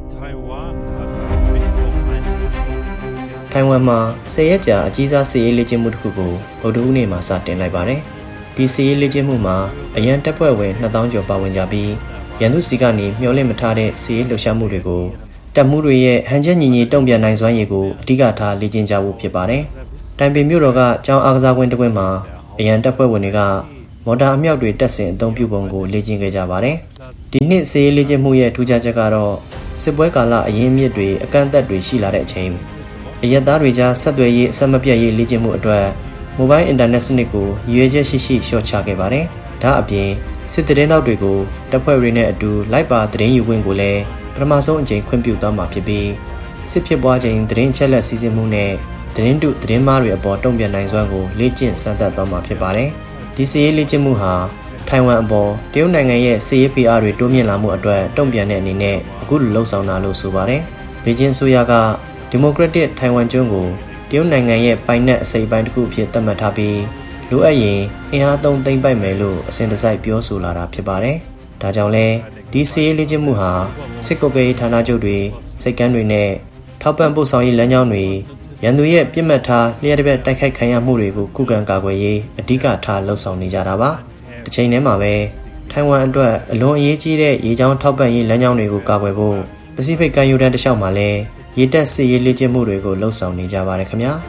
ထိုင်ဝမ်မှာ10ရက်ကြာအကြီးစားစစ်ရေးလေ့ကျင့်မှုတစ်ခုကိုဗုဒ္ဓဟူးနေ့မှာစတင်လိုက်ပါတယ်။ဒီစစ်ရေးလေ့ကျင့်မှုမှာအရန်တပ်ဖွဲ့ဝင်2000ကျော်ပါဝင်ကြပြီးရန်သူစီကနေမျှော်လင့်မထားတဲ့စစ်ရေးလှုပ်ရှားမှုတွေကိုတပ်မှုတွေရဲ့ဟန်ချက်ညီညီတုံ့ပြန်နိုင်စွမ်းရည်ကိုအဓိကထားလေ့ကျင့်ကြဖို့ဖြစ်ပါတယ်။တိုင်ပင်မြို့တော်ကကျောင်းအားကစားကွင်းတစ်ကွင်းမှာအရန်တပ်ဖွဲ့ဝင်တွေကမော်တာအမြောက်တွေတပ်ဆင်အသုံးပြုပုံကိုလေ့ကျင့်ခဲ့ကြပါတယ်။ဒီနှစ်စစ်ရေးလေ့ကျင့်မှုရဲ့ထူးခြားချက်ကတော့စစ်ပွဲကာလအရင်းအမြစ်တွေအကန့်အသတ်တွေရှိလာတဲ့အချိန်အရက်သားတွေကြားဆက်သွယ်ရေးအဆက်မပြတ်ရေးလေ့ကျင့်မှုအတွက်မိုဘိုင်းအင်တာနက်စနစ်ကိုရည်ရွယ်ချက်ရှိရှိလျှော့ချခဲ့ပါတယ်။ဒါအပြင်စစ်တရင်နောက်တွေကိုတပ်ဖွဲ့တွေနဲ့အတူလိုက်ပါတရင်ယူခွင့်ကိုလည်းပထမဆုံးအကြိမ်ခွင့်ပြုသွားမှာဖြစ်ပြီးစစ်ဖြစ်ပွားချိန်တရင်ချက်လက်စီစဉ်မှုနဲ့တရင်တုတရင်မားတွေအပေါ်တုံ့ပြန်နိုင်စွမ်းကိုလေ့ကျင့်စမ်းသပ်သွားမှာဖြစ်ပါတယ်။ဒီစစ်ရေးလေ့ကျင့်မှုဟာထိုင်ဝမ်အပေါ်တရုတ်နိုင်ငံရဲ့စစ်ရေးဖိအားတွေတိုးမြင့်လာမှုအတွက်တုံ့ပြန်တဲ့အနေနဲ့အခုလိုလှုံ့ဆော်တာလို့ဆိုပါတယ်။ဘေကျင်းဆိုရကဒီမိုကရက်တစ်ထိုင်ဝမ်ကျွန်းကိုတရုတ်နိုင်ငံရဲ့ပိုင်နက်အစိပ်ပိုင်းတစ်ခုအဖြစ်သတ်မှတ်ထားပြီးလိုအပ်ရင်အင်အားသုံးသိမ်းပိုက်မယ်လို့အစဉ်တစိုက်ပြောဆိုလာတာဖြစ်ပါတယ်။ဒါကြောင့်လဲဒီစစ်ရေးလေ့ကျင့်မှုဟာစစ်ကုတ်ကဲဌာနချုပ်တွေစိတ်ကမ်းတွေနဲ့ထောက်ပံ့ပို့ဆောင်ရေးလမ်းကြောင်းတွေရန်သူရဲ့ပြစ်မှတ်ထားလျှက်တစ်ပြက်တိုက်ခိုက်ခံရမှုတွေကိုကုကံကာကွယ်ရေးအဓိကထားလှုံ့ဆော်နေကြတာပါ။တစ်ချိန်တည်းမှာပဲထိုင်ဝမ်အတွက်အလွန်အရေးကြီးတဲ့ရေကြောင်းထောက်ပံ့ရေးလမ်းကြောင်းတွေကိုကာကွယ်ဖို့ပစိဖိတ်ကမ်းရိုးတန်းတစ်လျှောက်မှာလည်းရေတပ်စစ်ရေးလေ့ကျင့်မှုတွေကိုလှုံ့ဆော်နေကြပါတယ်ခင်ဗျာ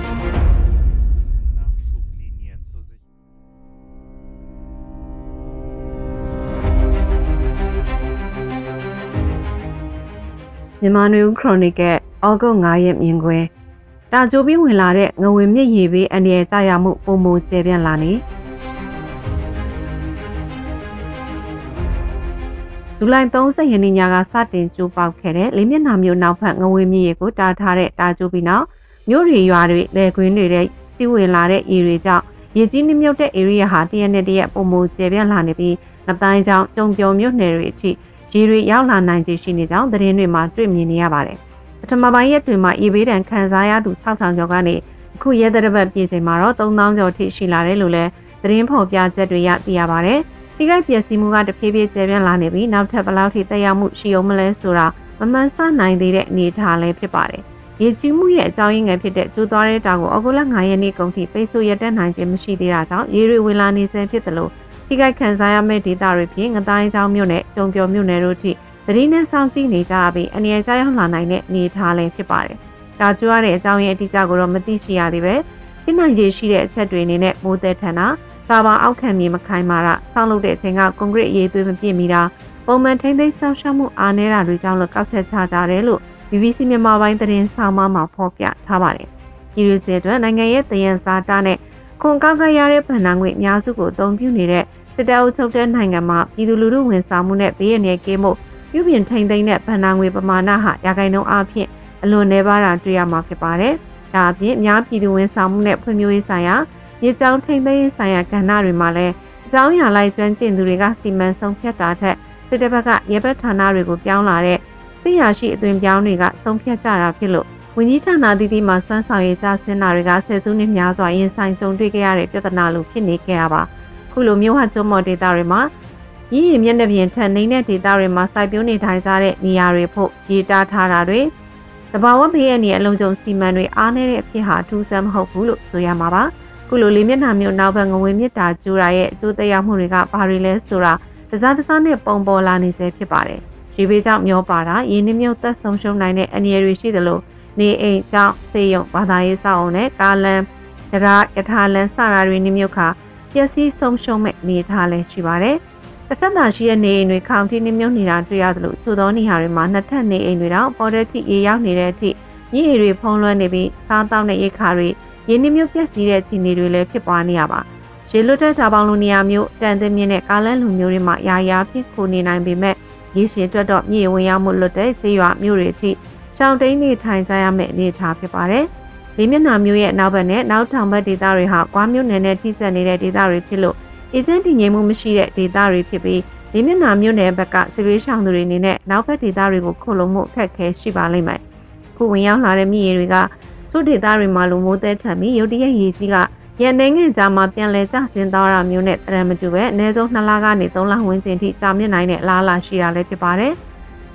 မြန်မာနွေဦးခရိုနီကယ်ဩဂုတ်9ရက်မြင်ကွယ်တာကြိုးပြီးဝင်လာတဲ့ငွေမြင့်ရေဘေးအန္တရာယ်ကြရမှုပုံမကျပြန့်လာနေဇူလိုင်30ရက်နေ့ညကစတင်ကျိုးပေါက်ခဲ့တဲ့လေးမျက်နှာမြို့နောက်ဖက်ငွေမြင့်ရေကိုတားထားတဲ့တာကြိုးပြီးနောက်မြို့တွေရွာတွေလယ်ကွင်းတွေတဲ့စီးဝင်လာတဲ့ရေတွေကြောင့်ရေကြီးနှမြုပ်တဲ့ area ဟာတရက်နဲ့တရက်ပုံမကျပြန့်လာနေပြီးငတိုင်းကြောင့်ကြုံပြုံမြို့နယ်တွေအထိရေတွေရောက်လာနိုင်ခြေရှိနေကြောင်းသတင်းတွေမှာတွေ့မြင်နေရပါတယ်။ပထမပိုင်းရက်တွေမှာရေဘေးဒဏ်ခံစားရသူ6000ကျော်ကနေအခုရက်သတ္တပတ်ပြည်ချိန်မှာတော့3000ကျော်ထိရှိလာတယ်လို့လည်းသတင်းဖော်ပြချက်တွေရသိရပါတယ်။ဒီကိပျက်စီးမှုကတဖြည်းဖြည်းကျပြန့်လာနေပြီးနောက်ထပ်ဘယ်လောက်ထိသက်ရောက်မှုရှိအောင်မလဲဆိုတာမမှန်ဆနိုင်သေးတဲ့အနေအထားလည်းဖြစ်ပါတယ်။ရေကြီးမှုရဲ့အကြောင်းရင်းငယ်ဖြစ်တဲ့ကျိုးသွားတဲ့တောင်ကိုဩဂုတ်လ9ရက်နေ့ကုန်ထိပိတ်ဆို့ရပ်တန့်နိုင်ခြင်းမရှိသေးတာကြောင့်ရေတွေဝင်လာနေဆဲဖြစ်တယ်လို့ထိခိုက်ခံစားရမယ့်ဒေသတွေဖြင့်ငတိုင်းချောင်းမြို့နယ်ကျုံကျော်မြို့နယ်တို့ထိသတင်းနဲ့စောင့်ကြည့်နေကြပြီးအနည်းကြားရောက်လာနိုင်တဲ့အနေအထားလည်းဖြစ်ပါတယ်။ဒါကြွားတဲ့အကြောင်းရင်းအတိအကျကိုတော့မသိရှိရသေးပဲဖြစ်နိုင်ခြေရှိတဲ့အချက်တွေအနေနဲ့မိုးသက်ထန်တာစာပါအောက်ခံမြေမခိုင်မာတာဆောက်လုပ်တဲ့အချိန်ကကွန်ကရစ်ရေးသွေးမပြည့်မီတာပုံမှန်ထိမ့်သိမ်းဆောက်ရှောက်မှုအားနည်းတာတွေကြောင့်လည်းကောက်ချက်ချကြတယ်လို့ BBC မြန်မာပိုင်းသတင်းဆောင်မမှာဖော်ပြထားပါတယ်။ဒီလိုစေအတွက်နိုင်ငံရဲ့တယံဇာတာနဲ့ခွန်ကောက်ကရတဲ့ဗဏ္ဍာငွေအများစုကိုအသုံးပြုနေတဲ့စစ်တပ်အုပ်ချုပ်တဲ့နိုင်ငံမှာပြည်သူလူထုဝန်ဆောင်မှုနဲ့ဘေးရန်ရဲ့ကင်းမှုပြုပြင်ထိန်းသိမ်းတဲ့ဗဏ္ဍာငွေပမာဏဟာရာခိုင်နှုန်းအားဖြင့်အလွန်နည်းပါးတာတွေ့ရမှာဖြစ်ပါတယ်။ဒါအပြင်အများပြည်သူဝန်ဆောင်မှုနဲ့ဖွံ့ဖြိုးရေးဆိုင်ရာရေကြောင်းထိန်းသိမ်းရေးဆိုင်ရာကဏ္ဍတွေမှာလည်းအကြောင်းအရာလိုက်ကျွမ်းကျင်သူတွေကစီမံဆုံးဖြတ်တာထက်စစ်တပ်ဘက်ကရဲဘက်ဌာနတွေကိုပြောင်းလာတဲ့စစ်ရာရှိအသွင်ပြောင်းတွေကဆုံးဖြတ်ကြတာဖြစ်လို့ဝန်ကြီးဌာနတည်တည်မှာစွမ်းဆောင်ရည်ကြဆင်းတာတွေကဆယ်စုနှစ်များစွာရင်ဆိုင်ကြုံတွေ့ခဲ့ရတဲ့ပြဿနာလိုဖြစ်နေခဲ့ရပါခုလိုမျိုးဟာကျုံမော်ဒေတာတွေမှာရည်ရည်မျက်နှာပြင်ထက်နေတဲ့ဒေတာတွေမှာစိုက်ပျိုးနေထိုင်ကြတဲ့နေရာတွေဖို့ရေတားထားတာတွေတဘာဝဘေးရဲ့နေအလုံးစုံစီမံတွေအားနည်းတဲ့အဖြစ်ဟာထူးဆန်းမဟုတ်ဘူးလို့ဆိုရမှာပါခုလိုလေးမျက်နှာမျိုးနောက်ဘက်ငွေမြစ်တာကျူတာရဲ့အကျိုးသက်ရောက်မှုတွေကဘာတွေလဲဆိုတာတစားတစားနဲ့ပုံပေါ်လာနေစေဖြစ်ပါတယ်ရေဘေးကြောင့်မျောပါတာရင်းနှမြုပ်သက်ဆုံးရှုံးနိုင်တဲ့အန္တရာယ်တွေရှိသလိုနေအိမ်ကြောင့်စေယုံဘာသာရေးစောက်အောင်နဲ့ကားလမ်းတရားယထာလမ်းစတာတွေနှမြုပ်ခါပျက်စီးဆုံးရှုံးမဲ့အနေအထားလည်းရှိပါတယ်။တစ်ဖက်သာရှိတဲ့နေအိမ်တွေခေါင်ထိနှမြုပ်နေတာတွေ့ရသလိုသို့သောနေရာတွေမှာနှစ်ထပ်နေအိမ်တွေတော့ပေါ်တဲ့အထိရေရောက်နေတဲ့အထိမြစ်ရေတွေဖုံးလွှမ်းနေပြီးစားတောက်တဲ့ရိခါတွေရင်းနှမြုပ်ပျက်စီးတဲ့ခြေနေတွေလည်းဖြစ်ပွားနေရပါ။ရေလွတ်တဲ့ဓာပေါင်းလိုနေရာမျိုးတန်သင်းမြင့်တဲ့ကားလမ်းလူမျိုးတွေမှာယာယာဖြစ်ခိုနေနိုင်ပေမဲ့ရေရှင်အတွက်တော့မြေဝင်ရောက်မှုလွတ်တဲ့ခြေရွာမျိုးတွေအထိရှောင်းတိန်နေထိုင်ကြရမယ့်အနေအထားဖြစ်ပါတယ်။လေးမျက်နှာမျိုးရဲ့နောက်ဘက်နဲ့နောက်ထောင်ဘက်ဒေသတွေဟာကွာမျိုးနယ်နဲ့ထိစပ်နေတဲ့ဒေသတွေဖြစ်လို့အေဂျင့်တည်ငြိမ်မှုမရှိတဲ့ဒေသတွေဖြစ်ပြီးလေးမျက်နှာမျိုးနယ်ဘက်ကစစ်ရေးရှောင်သူတွေအနေနဲ့နောက်ဘက်ဒေသတွေကိုခုလုံမှုအခက်အခဲရှိပါလိမ့်မယ်။ခုဝင်ရောက်လာတဲ့မြစ်ရေတွေကသူ့ဒေသတွေမှာလိုမိုးသက်ထန်ပြီးရုတ်တရက်ရေကြီးကရန်နေငယ်ကြားမှာပြန်လည်ကျဆင်းသွားတာမျိုးနဲ့တရံမတူပဲအနည်းဆုံး2လကနေ3လဝန်းကျင်ထိကြာမြင့်နိုင်တဲ့အလားအလာရှိတာလည်းဖြစ်ပါတယ်။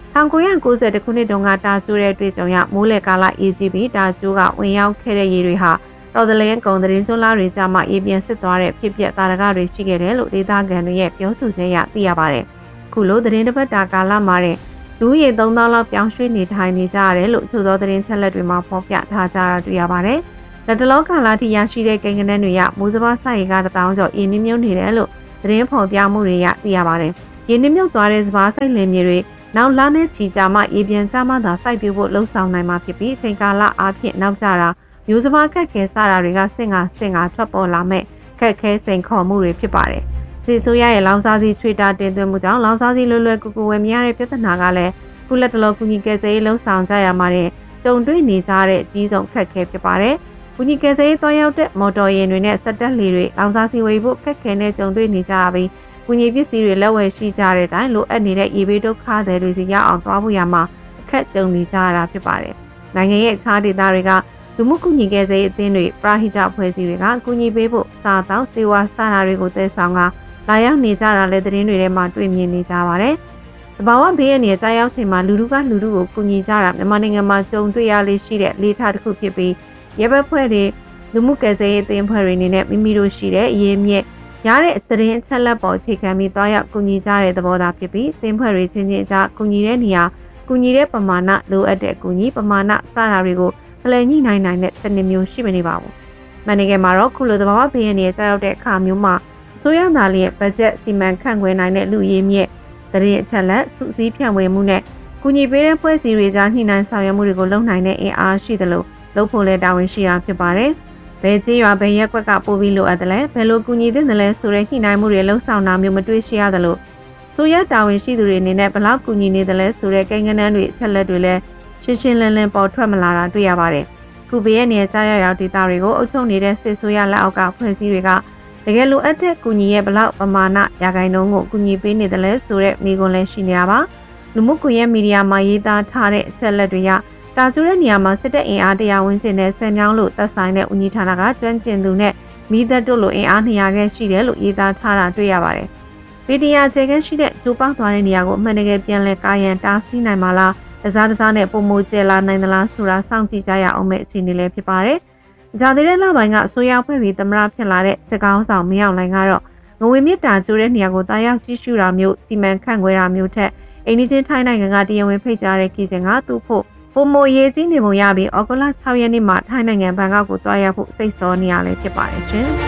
1990ခုနှစ်တုန်းကတာကျိုးတဲ့တွေ့ကြုံရမိုးလေကာလအေဂျီပြီးတာကျိုးကဝင်ရောက်ခဲ့တဲ့ရေတွေဟာတော်တလင်းကုံသတင်းကျွန်းလာတွေကြမှာအေးပြန်စစ်သွားတဲ့ဖြစ်ပျက်တာရကတွေရှိခဲ့တယ်လို့ဒေသခံတွေရဲ့ပြောဆိုချက်အရသိရပါတယ်။ခုလိုသတင်းတစ်ပတ်တာကာလမှာတဲ့လူရေ3000လောက်ပြောင်းရွှေ့နေထိုင်နေကြရတယ်လို့ချို့သောသတင်းချက်လက်တွေမှာဖော်ပြထားကြတာတွေ့ရပါတယ်။လက်တလောကာလထိရရှိတဲ့ကိန်းဂဏန်းတွေရမိုးစဘာစိုက်က1000ကျော်အင်းနှမြုပ်နေတယ်လို့သတင်းဖော်ပြမှုတွေရသိရပါတယ်။ရင်းနှမြုပ်သွားတဲ့စဘာစိုက်လင်းမြေတွေနောက်လနဲ့ချီကြမှအေးပြန်ကြမှသာစိုက်ပြဖို့လှုံ့ဆော်နိုင်မှာဖြစ်ပြီးအချိန်ကာလအားဖြင့်နောက်ကျတာမျိုးစဘာခက်ခဲစတာတွေကစင်ကထွက်ပေါ်လာမဲ့ခက်ခဲစိန်ခေါ်မှုတွေဖြစ်ပါတယ်။စီဆိုရရဲ့လောင်စာစီချွေတာတင်သွင်းမှုကြောင့်လောင်စာစီလွယ်လွယ်ကူကူဝယ်မရတဲ့ပြဿနာကလည်းခုလက်တလောကူညီကယ်ဆယ်ရေးလှုံ့ဆော်ကြရမှာတဲ့ကြုံတွေ့နေကြတဲ့အကြီးဆုံးခက်ခဲဖြစ်ပါတယ်။ကူညီကယ်ဆယ်ရေးတွားရောက်တဲ့မော်တော်ယာဉ်တွေနဲ့စက်တက်လီတွေလောင်စာစီဝယ်ဖို့ခက်ခဲနဲ့ကြုံတွေ့နေကြပြီးကူညီပစ္စည်းတွေလက်ဝယ်ရှိကြတဲ့အတိုင်းလိုအပ်နေတဲ့ရေဘေးဒုက္ခတွေစီရောက်အောင်သွားဖို့ရမှာအခက်ကြုံနေကြရတာဖြစ်ပါတယ်။နိုင်ငံရဲ့အခြားဒေသတွေကလူမှုကူညီကယ်ဆယ်ရေးအသင်းတွေပရဟိတအဖွဲ့အစည်းတွေကကူညီပေးဖို့စားတောက်စေဝါစတာတွေကိုတည်ဆောင်ကလာရောက်နေကြတာလည်းသတင်းတွေထဲမှာတွေ့မြင်နေကြပါတယ်။တဘာဝဘေးအနေနဲ့ကြားရောက်ချိန်မှာလူထုကိုကူညီကြတာမြန်မာနိုင်ငံမှာကြုံတွေ့ရလေးရှိတဲ့လေထားတစ်ခုဖြစ်ပြီးရဲဘက်ဖွဲ့တွေလူမှုကယ်ဆယ်ရေးအသင်းဖွဲ့တွေအနေနဲ့မိမိတို့ရှိတဲ့အရေးမြင့်ရတဲ့သတင်းအချက်လက်ပေါ်အခြေခံပြီးတွားရောက်ကူညီကြတဲ့သဘောသားဖြစ်ပြီးသင်းဖွဲ့တွေချင်းချင်းကြားကူညီတဲ့နေရာကူညီတဲ့ပမာဏလိုအပ်တဲ့ကူညီပမာဏစတာတွေကိုဖလှယ်ညှိနှိုင်းနိုင်တဲ့စနစ်မျိုးရှိမနေပါဘူး။မန်နေကမှာတော့ခုလိုသဘာဝဘေးရည်ကြောက်တဲ့အခါမျိုးမှာအစိုးရသားလေးရဲ့ဘတ်ဂျက်စီမံခန့်ခွဲနိုင်တဲ့လူရင်းမြစ်သတင်းအချက်လက်စုစည်းဖြန့်ဝေမှုနဲ့ကူညီပေးတဲ့ဖွဲ့စည်းတွေကြားညှိနှိုင်းဆောင်ရွက်မှုတွေကိုလုပ်နိုင်တဲ့အင်အားရှိသလိုလုပ်ဖို့လည်းတာဝန်ရှိတာဖြစ်ပါတယ်။ဘယ်ကြေးရွာဘယ်ရက်ကွက်ကပို့ပြီးလိုအပ်တယ်လဲဘယ်လိုကူညီသင့်တယ်လဲဆိုတဲ့ညှိနှိုင်းမှုတွေလှုံ့ဆော်တာမျိုးမတွေ့ရှိရသလိုဆိုရတာဝန်ရှိသူတွေအနေနဲ့ဘလောက်ကူညီနေတယ်လဲဆိုတဲ့ကိန်းဂဏန်းတွေအချက်လက်တွေလည်းရှင်းလင်းပေါ်ထွက်မလာတာတွေ့ရပါတယ်။ခုဘေးရဲ့နေကြားရောက်ဒေသတွေကိုအုပ်ချုပ်နေတဲ့စစ်ဆိုရလက်အောက်ကဖွဲ့စည်းတွေကတကယ်လိုအပ်တဲ့ကူညီရဲ့ဘလောက်ပမာဏရာခိုင်နှုန်းကိုကူညီပေးနေတယ်လဲဆိုတဲ့မိကွန်းလည်းရှိနေတာပါ။လူမှုကွန်ရက်မီဒီယာမှာရေးသားထားတဲ့အချက်လက်တွေကတာကျိုးတဲ့နေရာမှာစစ်တပ်အင်အား100ဝန်းကျင်နဲ့ဆယ်မြောင်းလို့သက်ဆိုင်တဲ့ဦးကြီးဌာနကကျွမ်းကျင်သူနဲ့မိသက်တို့လိုအင်အား200ခန့်ရှိတယ်လို့ရေးသားထားတာတွေ့ရပါတယ်။ဗီဒီယိုကျေကန်းရှိတဲ့ကျိုးပေါက်သွားတဲ့နေရာကိုအမှန်တကယ်ပြန်လဲကာယံတားဆီးနိုင်မှာလားတစားနဲ့ပုံမကျဲလာနိုင်သလားဆိုတာစောင့်ကြည့်ကြရအောင်မဲ့အခြေအနေလေးဖြစ်ပါတယ်။ဂျာသေးတဲ့လပိုင်းကအစိုးရဖွဲ့ပြီးသမရဖြစ်လာတဲ့စစ်ကောင်းဆောင်မရောက်နိုင်ကတော့ငွေမြစ်တာကျိုးတဲ့နေရာကိုတာရောက်ကြည့်ရှုတာမျိုးစီမံခန့်ခွဲတာမျိုးထက်အိန္ဒိချင်းထိုင်းနိုင်ငံကတရားဝင်ဖိတ်ကြားတဲ့ခီးစဉ်ကသူ့ဖို့ပုံမရေးကြီးနေပုံရပြီးဩဂုတ်လ6ရက်နေ့မှာထိုင်းနိုင်ငံဘန်ကောက်ကိုတွားရောက်ဖို့စိတ်ဆောနေရလဲဖြစ်ပါတယ်ရှင်။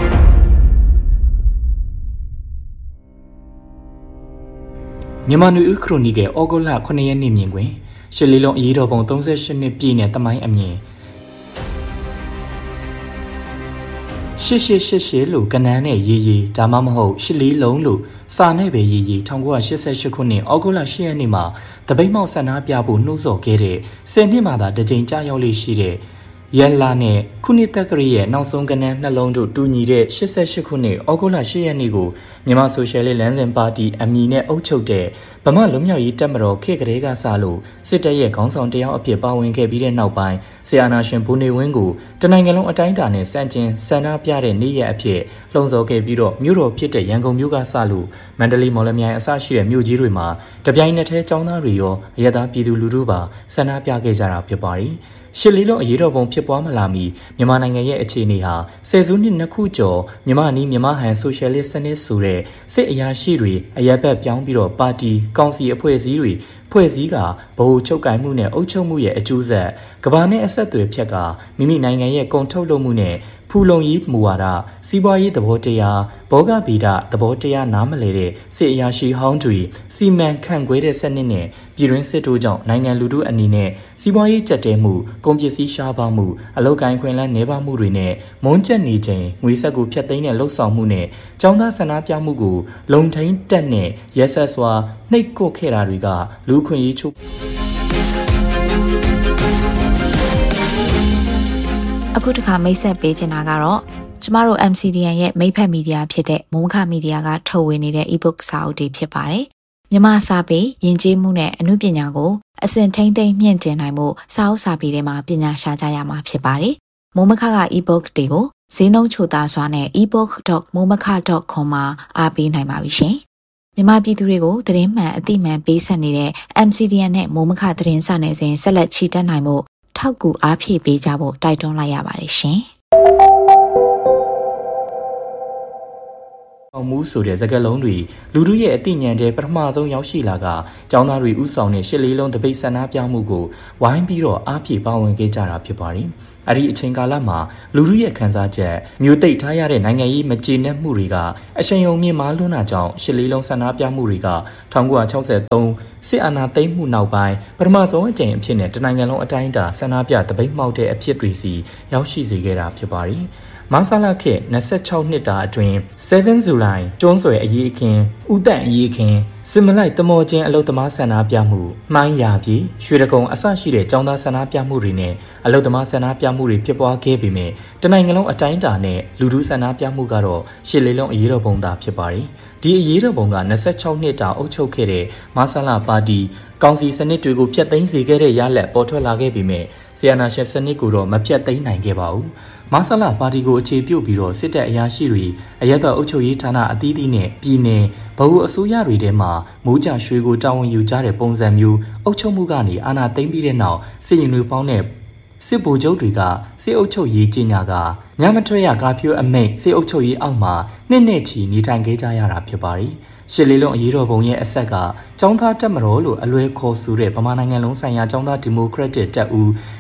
မြန်မာနွေဦးခရိုနီကယ်ဩဂုတ်လ9ရက်နေ့မြင်တွင်ရှစ်လေးလုံးအရေးတော်ပုံ38နှစ်ပြည့်နဲ့တမိုင်းအမြင်88လို့ကနန်းနဲ့ရေးဒါမှမဟုတ်ရှစ်လေးလုံးလို့စာနဲ့ပဲရေး1988ခုနှစ်ဩဂုတ်လ10ရက်နေ့မှာတပိတ်မောက်ဆန္ဒပြဖို့နှိုးဆော်ခဲ့တဲ့10နှစ်မှသာတစ်ကြိမ်ကြာရောက်လေးရှိတဲ့ရက်လာနဲ့ခုနှစ်တက္ကရာရဲ့နောက်ဆုံးကနန်းနှလုံးတို့တူညီတဲ့88ခုနှစ်ဩဂုတ်လ10ရက်နေ့ကိုမြန်မာဆိုရှယ်လစ်လမ်းစဉ်ပါတီအမည်နဲ့အုပ်ချုပ်တဲ့ဗမာလွတ်မြောက်ရေးတပ်မတော်ခေတ်ကလေးကစလို့စစ်တပ်ရဲ့ခေါင်းဆောင်တယောက်အဖြစ်ပါဝင်ခဲ့ပြီးတဲ့နောက်ပိုင်းဆီအာနာရှင်ဗိုလ်နေဝင်းကိုတနိုင်ငံလုံးအတိုင်းအတာနဲ့စန့်ကျင်ဆန္ဒပြတဲ့နေ့ရက်အဖြစ်လှုံ့ဆော်ခဲ့ပြီးတော့မြို့တော်ဖြစ်တဲ့ရန်ကုန်မြို့ကစလို့မန္တလေးမော်လမြိုင်အစရှိတဲ့မြို့ကြီးတွေမှာတပြိုင်နက်တည်းចောင်းသားတွေရောအရက်သားပြည်သူလူထုပါဆန္ဒပြခဲ့ကြတာဖြစ်ပါတယ်ရှစ်လေးလုံးအရေးတော်ပုံဖြစ်ပွားမလာမီမြန်မာနိုင်ငံရဲ့အခြေအနေဟာဆယ်စုနှစ်နှစ်ခုကျော်မြန်မာနီးမြန်မာဟန်ဆိုရှယ်လစ်စနစ်ဆိုတဲ့စစ်အရာရှိတွေအရက်ဘက်ပြောင်းပြီးတော့ပါတီကောင်စီအဖွဲ့အစည်းတွေဖွဲ့စည်းကဗဟိုချုပ်ကိုင်မှုနဲ့အုပ်ချုပ်မှုရဲ့အကျိုးဆက်ကဘာနဲ့အဆက်အသွယ်ဖြတ်ကမိမိနိုင်ငံရဲ့ကုန်ထုတ်လုပ်မှုနဲ့ဖူလုံရေးမူဝါဒစီးပွားရေးသဘောတရားဘောဂဗီဒသဘောတရားနားမလည်တဲ့စစ်အရာရှိဟောင်းတွေစီမံခန့်ခွဲတဲ့စနစ်နဲ့ပြည်တွင်းစစ်တို့ကြောင့်နိုင်ငံလူထုအနေနဲ့စီးပွားရေးကျပ်တဲမှုကုန်ပစ္စည်းရှားပါမှုအလုပ်ကိုင်ခွင့်လန်းနှဲပါမှုတွေနဲ့မုန်းကျက်နေခြင်းငွေဆက်ကိုဖျက်သိမ်းတဲ့လှုပ်ဆောင်မှုနဲ့ចောင်းသားဆန္ဒပြမှုကိုလုံထိန်တက်နဲ့ရက်ဆက်စွာနှိပ်ကွပ်ခဲ့တာတွေကလူခွင့်ရေးချုပ်အခုတခါမိတ်ဆက်ပေးချင်တာကတော့ကျမတို့ MCDN ရဲ့မိတ်ဖက်မီဒီယာဖြစ်တဲ့မိုးမခမီဒီယာကထုတ်ဝေနေတဲ့ ebook စာအုပ်တွေဖြစ်ပါတယ်။မြန်မာစာပေယဉ်ကျေးမှုနဲ့အမှုပညာကိုအစဉ်ထိန်းသိမ်းမြင့်တင်နိုင်မှုစာအုပ်စာပေတွေမှာပညာရှာကြရမှာဖြစ်ပါတယ်။မိုးမခက ebook တွေကိုဈေးနှုန်းချိုသာစွာနဲ့ ebook.momaka.com မှာအားပေးနိုင်ပါပြီရှင်။မြန်မာပြည်သူတွေကိုသတင်းမှန်အသိမှန်ပေးဆက်နေတဲ့ MCDN နဲ့မိုးမခသတင်းစာနယ်စဉ်ဆက်လက်ချီတက်နိုင်မှုထောက်ကူအားဖြည့်ပေးကြဖို့တိုက်တွန်းလိုက်ရပါတယ်ရှင်။အောင်မှုဆိုတဲ့စကားလုံးတွေလူတို့ရဲ့အသိဉာဏ်တဲ့ပထမဆုံးရောက်ရှိလာကကျောင်းသားတွေဥဆောင်တဲ့ရှစ်လေးလုံးတပိတ်ဆန္ဒပြမှုကိုဝိုင်းပြီးတော့အားဖြည့်ပါဝင်ခဲ့ကြတာဖြစ်ပါတယ်။အဲ့ဒီအချိန်ကာလမှာလူတို့ရဲ့ခံစားချက်မျိုးသိပ်ထားရတဲ့နိုင်ငံရေးမကျေနပ်မှုတွေကအရှိန်အုံမြင့်မားလွန်းတာကြောင့်ရှစ်လေးလုံးဆန္ဒပြမှုတွေက1963စစ်အာဏာသိမ်းမှုနောက်ပိုင်းပထမဆုံးအကြိမ်အဖြစ်နဲ့တနိုင်ငံလုံးအတိုင်းအတာဆန္ဒပြတပိတ်မှောက်တဲ့အဖြစ်တွေစီရောက်ရှိစေခဲ့တာဖြစ်ပါတယ်။မဆလာခေ26နှစ်တာအတွင်း7 July ကျွန်းဆွယ်အရေးအခင်းဥတန့်အရေးအခင်းစစ်မလိုက်တမော်ချင်းအလုသမားဆန္ဒပြမှုမှိုင်းရာပြည်ရွှေတကုံအစရှိတဲ့ចောင်းသားဆန္ဒပြမှုတွေနဲ့အလုသမားဆန္ဒပြမှုတွေဖြစ်ပွားခဲ့ပေမဲ့တနိုင်ငံလုံးအတိုင်းအတာနဲ့လူထုဆန္ဒပြမှုကတော့ရှစ်လေးလုံးအရေးတော်ပုံသာဖြစ်ပါတယ်ဒီအရေးတော်ပုံက26နှစ်တာအုပ်ချုပ်ခဲ့တဲ့မဆလာပါတီကောင်စီစနစ်တွေကိုဖျက်သိမ်းစေခဲ့တဲ့ရလဒ်ပေါ်ထွက်လာခဲ့ပေမဲ့ဆီယနာရှင်စနစ်ကိုတော့မဖျက်သိမ်းနိုင်ခဲ့ပါဘူးမဆလာပါတီကိုအခြေပြုပြီးတော့စစ်တပ်အရာရှိတွေအရက်ဘတ်အုပ်ချုပ်ရေးဌာနအသီးသီးနဲ့ပြည်နယ်ဗဟိုအစိုးရတွေထဲမှာမိုးကြရွှေကိုတာဝန်ယူကြတဲ့ပုံစံမျိုးအုပ်ချုပ်မှုကနေအာဏာသိမ်းပြီးတဲ့နောက်စစ်ရင်တွေပေါင်းတဲ့စစ်ဗိုလ်ချုပ်တွေကစစ်အုပ်ချုပ်ရေးကြီးညာကညမထွက်ရကာဖြိုးအမိန့်စစ်အုပ်ချုပ်ရေးအောက်မှာနှစ်ချီနေထိုင်ခဲ့ကြရတာဖြစ်ပါတယ်ရှစ်လေးလုံးအရေးတော်ပုံရဲ့အဆက်ကចောင်းသားတက်မတော်လို့အလွဲခေါ်ဆိုတဲ့ဗမာနိုင်ငံလုံးဆိုင်ရာចောင်းသားဒီမိုကရက်တစ်တပ်ဦး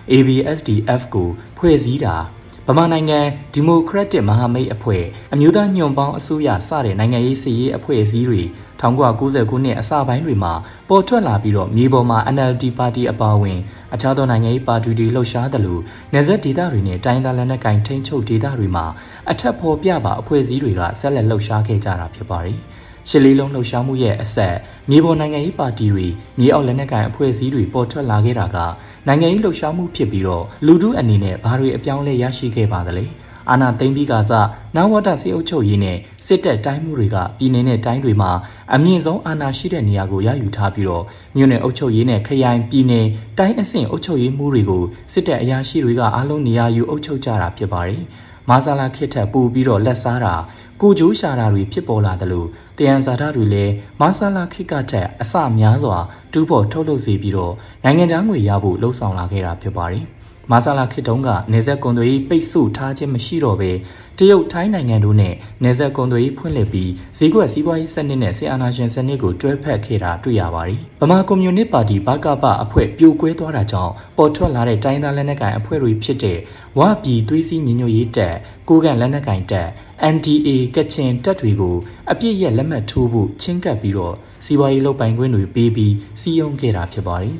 ABSDF ကိုဖွဲ့စည်းတာဗမာနိုင်ငံဒီမိုကရက်တစ်မဟာမိတ်အဖွဲ့အမျိုးသားညွန့်ပေါင်းအစိုးရစတဲ့နိုင်ငံရေးစီရေးအဖွဲ့အစည်းတွေ1990ခုနှစ်အစပိုင်းတွေမှာပေါ်ထွက်လာပြီးတော့မြေပေါ်မှာ NLD ပါတီအပါအဝင်အခြားသောနိုင်ငံရေးပါတီတွေလှုပ်ရှားသလိုနယ်စပ်ဒေသတွေနဲ့တိုင်းဒေသလက်နက်ကိုင်ထိန်းချုပ်ဒေသတွေမှာအထက်ဖော်ပြပါအဖွဲ့အစည်းတွေကဆက်လက်လှုပ်ရှားခဲ့ကြတာဖြစ်ပါတယ်ရှစ်လေးလုံးလှုပ်ရှားမှုရဲ့အဆက်မြေပေါ်နိုင်ငံရေးပါတီတွေမြေအောက်လက်နက်ကိုင်အဖွဲ့အစည်းတွေပေါ်ထွက်လာခဲ့တာကနိုင်ငံရေးလှုပ်ရှားမှုဖြစ်ပြီးတော့လူထုအနေနဲ့ဘာတွေအပြောင်းလဲရရှိခဲ့ပါသလဲအာဏာသိမ်းပြီးကစားနဝတစစ်အုပ်ချုပ်ရေးနဲ့စစ်တပ်တိုင်းမှုတွေကပြည်내နဲ့တိုင်းတွေမှာအမြင့်ဆုံးအာဏာရှိတဲ့နေရာကိုရယူထားပြီးတော့မြို့နယ်အုပ်ချုပ်ရေးနဲ့ခရိုင်ပြည်내တိုင်းအဆင့်အုပ်ချုပ်ရေးမှုတွေကိုစစ်တပ်အရာရှိတွေကအားလုံးနေရာယူအုပ်ချုပ်ကြတာဖြစ်ပါတယ်မဆလာခေတ်ထက်ပိုပြီးတော့လက်စားတာကိုကျိုးရှာတာတွေဖြစ်ပေါ်လာတယ်လို့တယံဇာတာတွေလည်းမဆလာခေတ်ကထက်အစများစွာတူးဖို့ထုတ်လုပ်စေပြီးတော့နိုင်ငံသားငွေရဖို့လှုံ့ဆော်လာခဲ့တာဖြစ်ပါတယ်မဆလာခေတ်တုန်းကနေဆက်ကွန်သွေးပိတ်ဆို့ထားခြင်းမရှိတော့ပဲတရုတ်ထိုင်းနိုင်ငံတို့နဲ့နေဆက်ကွန်သွေးဖွင့်လှစ်ပြီးဈေးကွက်စီးပွားရေးစနစ်နဲ့ဆီအာနာရှင်စနစ်ကိုတွဲဖက်ခဲ့တာတွေ့ရပါတယ်ဗမာကွန်မြူနစ်ပါတီဘကပအဖွဲ့ပြိုကွဲသွားတာကြောင့်ပေါ်ထွက်လာတဲ့တိုင်းသားလက်နက်ကိုင်အဖွဲ့တွေဖြစ်တဲ့ဝပြည်သွေးစည်းညီညွတ်ရေးတပ်ကိုကန်လက်နက်ကိုင်တပ် NDA ကချင်တပ်တွေကိုအပြစ်ရဲ့လက်မှတ်ထိုးဖို့ချင်းကပ်ပြီးတော့စီးပွားရေးလုပ်ပိုင်ခွင့်တွေပေးပြီးစီးရုံးခဲ့တာဖြစ်ပါတယ်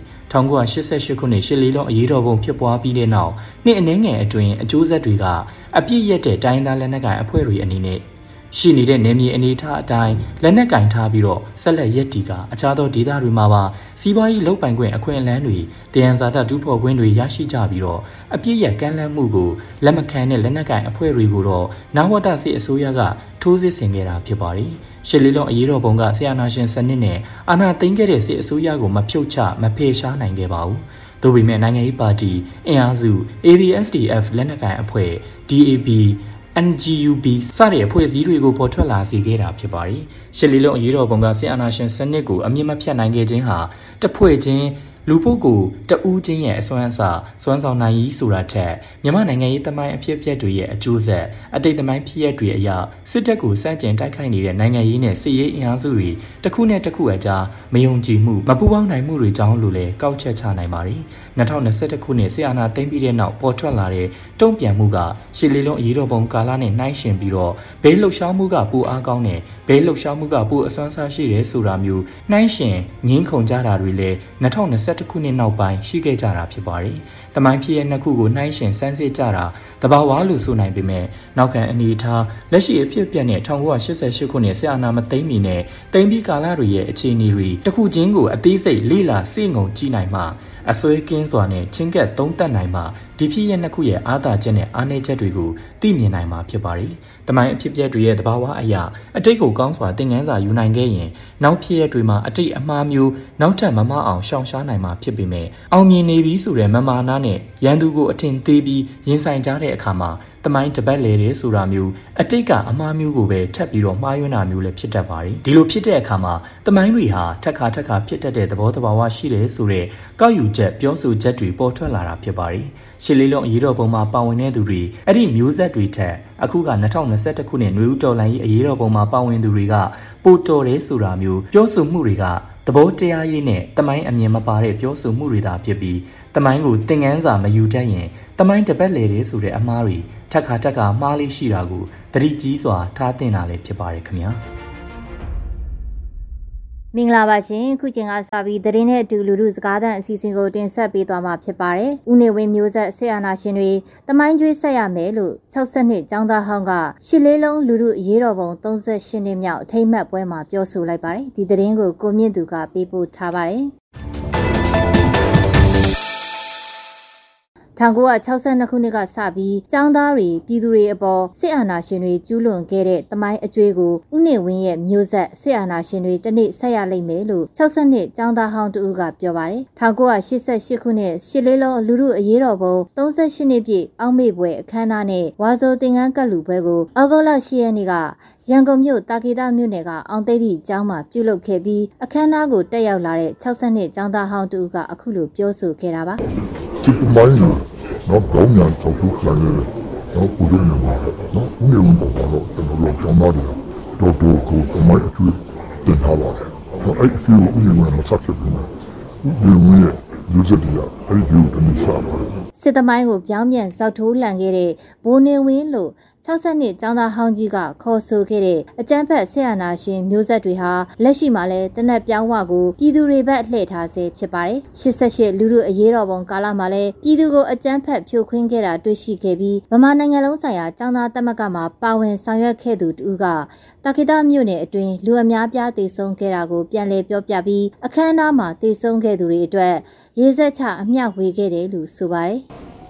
1988ခုနှစ်ရှစ်လေးလုံးအရေးတော်ပုံဖြစ်ပွားပြီးတဲ့နောက်နှစ်အနည်းငယ်အတွင်းအကျိုးဆက်တွေကအပြစ်ရက်တဲ့တိုင်းသားလက်နက်ကိုင်အဖွဲ့တွေအနေနဲ့ရှိနေတဲ့နေမြေအနေထားအတိုင်းလက်နက်ကင်ထားပြီးတော့ဆက်လက်ရက်တီကအခြားသောဒေသတွေမှာပါစီးပွားရေးလုပ်ပိုင်ခွင့်အခွင့်အလမ်းတွေတယံဇာတတူးဖော်ခွင့်တွေရရှိကြပြီးတော့အပြစ်ရက်ကမ်းလှမ်းမှုကိုလက်မခံတဲ့လက်နက်ကင်အဖွဲ့တွေကိုတော့နဝတစစ်အစိုးရကထိုးစစ်ဆင်ခဲ့တာဖြစ်ပါတယ်ရှစ်လေးလုံးအရေးတော်ပုံကဆီယနာရှင်စနစ်နဲ့အာဏာသိမ်းခဲ့တဲ့စစ်အစိုးရကိုမဖြုတ်ချမဖယ်ရှားနိုင်ခဲ့ပါဘူး။သို့ပေမဲ့နိုင်ငံရေးပါတီအင်အားစု ABSDF လက်နက်ကိုင်အဖွဲ့ DAB NGUB စတဲ့အဖွဲ့အစည်းတွေကိုပေါ်ထွက်လာစေခဲ့တာဖြစ်ပါတယ်။ရှစ်လေးလုံးအရေးတော်ပုံကဆီယနာရှင်စနစ်ကိုအမြင့်မဖြတ်နိုင်ခဲ့ခြင်းဟာတဖွဲ့ချင်းလူပုဂ္ဂိုလ်တဦးချင်းရဲ့အစွမ်းအစစွမ်းဆောင်နိုင်ရေးဆိုတာထက်မြန်မာနိုင်ငံရေးသမိုင်းအဖြစ်အပျက်တွေရဲ့အကျိုးဆက်အတိတ်သမိုင်းဖြစ်ရပ်တွေအရစစ်တပ်ကိုစန့်ကျင်တိုက်ခိုက်နေတဲ့နိုင်ငံရေးနဲ့စစ်ရေးအင်အားစုတွေတစ်ခုနဲ့တစ်ခုအကြားမယုံကြည်မှုမပူးပေါင်းနိုင်မှုတွေကြောင့်လို့လည်းကောက်ချက်ချနိုင်ပါတယ်2021ခုနှစ်ဆီအာနာသိမ်းပြီးတဲ့နောက်ပေါ်ထွက်လာတဲ့တုံ့ပြန်မှုကရှစ်လေးလုံးအရေးတော်ပုံကာလနဲ့နှိုင်းယှဉ်ပြီးတော့ဘဲလှုပ်ရှားမှုကပိုအားကောင်းတယ်ဘဲလှုပ်ရှားမှုကပိုအစွမ်းစားရှိတယ်ဆိုတာမျိုးနှိုင်းယှဉ်ငင်းခုန်ကြတာတွေလည်း2021ခုနှစ်နောက်ပိုင်းရှိခဲ့ကြတာဖြစ်ပါတယ်။တမိုင်းဖြစ်ရဲ့နှစ်ခုကိုနှိုင်းယှဉ်စမ်းစစ်ကြတာတဘာဝလို့ဆိုနိုင်ပေမဲ့နောက်ခံအနေထားလက်ရှိအဖြစ်အပျက်နဲ့1988ခုနှစ်ဆီအာနာမသိမ်းမီနဲ့သိမ်းပြီးကာလတွေရဲ့အခြေအနေတွေတစ်ခုချင်းကိုအသေးစိတ်လေ့လာစိတ်ငုံကြည့်နိုင်မှအစွဲကင်းစွာနဲ့ချင်းကပ်သုံးသပ်နိုင်မှဒီဖြစ်ရဲ့နှစ်ခုရဲ့အားသာချက်နဲ့အားနည်းချက်တွေကိုသိမြင်နိုင်မှာဖြစ်ပါတယ်။တမိုင်းအဖြစ်အပျက်တွေရဲ့သဘာဝအရာအတိတ်ကိုကောင်းစွာသင်ခန်းစာယူနိုင်ခဲ့ရင်နောက်ဖြစ်ရတွေမှာအတိတ်အမှားမျိုးနောက်ထပ်မမအောင်ရှောင်ရှားနိုင်မှာဖြစ်ပေမဲ့အောင်မြင်နေပြီဆိုတဲ့မမာနာနဲ့ရန်သူကိုအထင်သေးပြီးရင်ဆိုင်ကြတဲ့အခါမှာတမိုင်းတပတ်လေတယ်ဆိုတာမျိုးအတိတ်ကအမှားမျိုးကိုပဲထပ်ပြီးတော့မှားယွင်းတာမျိုးလည်းဖြစ်တတ်ပါတယ်ဒီလိုဖြစ်တဲ့အခါမှာတမိုင်းတွေဟာထက်ခါဖြစ်တတ်တဲ့သဘောတဘာဝရှိတယ်ဆိုတဲ့ကောက်ယူချက်ပြောဆိုချက်တွေပေါ်ထွက်လာတာဖြစ်ပါတယ်ရှစ်လေးလုံးအရေးတော်ပုံမှာပါဝင်တဲ့သူတွေအဲ့ဒီမျိုးဆက်တွေထက်အခုက2021ခုနှစ်နွေဦးတော်လှန်ရေးအရေးတော်ပုံမှာပါဝင်သူတွေကပိုတော်တယ်ဆိုတာမျိုးပြောဆိုမှုတွေကသဘောတရားရေးနဲ့တမိုင်းအမြင်မပါတဲ့ပြောဆိုမှုတွေသာဖြစ်ပြီးတမိုင်းကိုသင်ခန်းစာမယူတတ်ရင်တမိုင်းတပတ်လေတယ်ဆိုတဲ့အမှားတွေထက်ခါမှားလေးရှိတာကိုသတိကြီးစွာထားသင့်တာလည်းဖြစ်ပါတယ်ခင်ဗျာမင်္ဂလာပါရှင်ခုချိန်ကစပြီးသတင်းနဲ့အတူလူထုစကားသံအစီအစဉ်ကိုတင်ဆက်ပေးသွားမှာဖြစ်ပါတယ်။ဦးနေဝင်းမျိုးဆက်ဆရာနာရှင်တွေတမိုင်းကျွေးဆက်ရမယ်လို့60နှစ်ကျောင်းသားဟောင်းကရှစ်လေးလုံးလူထုအရေးတော်ပုံ38နှစ်မြောက်အထိမ်းအမှတ်ပွဲမှာပြောဆိုလိုက်ပါတယ်။ဒီသတင်းကိုကိုမြင့်သူကပေးပို့ထားပါတယ်။1962ခုနှစ်ကစပြီးကျောင်းသားတွေပြည်သူတွေအပေါ်စစ်အာဏာရှင်တွေကျူးလွန်ခဲ့တဲ့တမိုင်းအကျွေးကိုဦးနေဝင်းရဲ့မျိုးဆက်စစ်အာဏာရှင်တွေတနေ့ဆက်ရလိမ့်မယ်လို့60နှစ်ကျောင်းသားဟောင်းတူကပြောပါတယ်1988ခုနှစ်ရှစ်လေးလုံးလူထုအရေးတော်ပုံ38နှစ်ပြည့်အောက်မေ့ပွဲအခမ်းအနားနဲ့ဝါဆိုသင်္ကန်းကတ်လူပွဲကိုဩဂုတ်လ10ရက်နေ့ကရန်ကုန်မြို့တာကေတာမြို့နယ်ကအောင်သိတိကျောင်းမှာပြုလုပ်ခဲ့ပြီးအခမ်းအနားကိုတက်ရောက်လာတဲ့60နှစ်ကျောင်းသားဟောင်းတူကအခုလိုပြောဆိုခဲ့တာပါဒီမိုင်းနော်ဘောင်းညာထောက်ထုတ်လာတယ်နော်ကိုရင်းနေပါနော်ဦးနေဝင်ပေါ်တော့ကျွန်တော်တို့ကျောင်းသားတွေတော့ကိုသမိုင်းအကျွေးတင်ထားပါတယ်နော်အဲ့ဒီကိုဦးနေဝင်မဆက်ဖြစ်ဘူးဦးနေဝင်ရဲ့လူစက်တွေကအဲ့ဒီကိုတနည်းစားပါတယ်စစ်သမိုင်းကိုပြောင်းပြန်ဇောက်ထိုးလှန်ခဲ့တဲ့ဘိုးနေဝင်းလို့60နှစ်ကျောင်းသားဟောင်းကြီးကခေါ်ဆိုခဲ့တဲ့အကြမ်းဖက်ဆရာနာရှင်မျိုးဆက်တွေဟာလက်ရှိမှာလဲတနက်ပြောင်းဝကိုပြည်သူတွေဘက်လှည့်ထားစေဖြစ်ပါတယ်88လူထုအရေးတော်ပုံကာလမှာလဲပြည်သူကိုအကြမ်းဖက်ဖြိုခွင်းခဲ့တာတွေ့ရှိခဲ့ပြီးဗမာနိုင်ငံလုံးဆိုင်ရာကျောင်းသားသမဂ္ဂမှာပါဝင်ဆောင်ရွက်ခဲ့သူတူကတာခိတမြို့နယ်အတွင်းလူအများပြားတည်ဆုံခဲ့တာကိုပြန်လည်ပြောပြပြီးအခမ်းအနားမှာတည်ဆုံခဲ့သူတွေအတွက်ရေးဆက်ချအမျှဝေခဲ့တယ်လို့ဆိုပါတယ်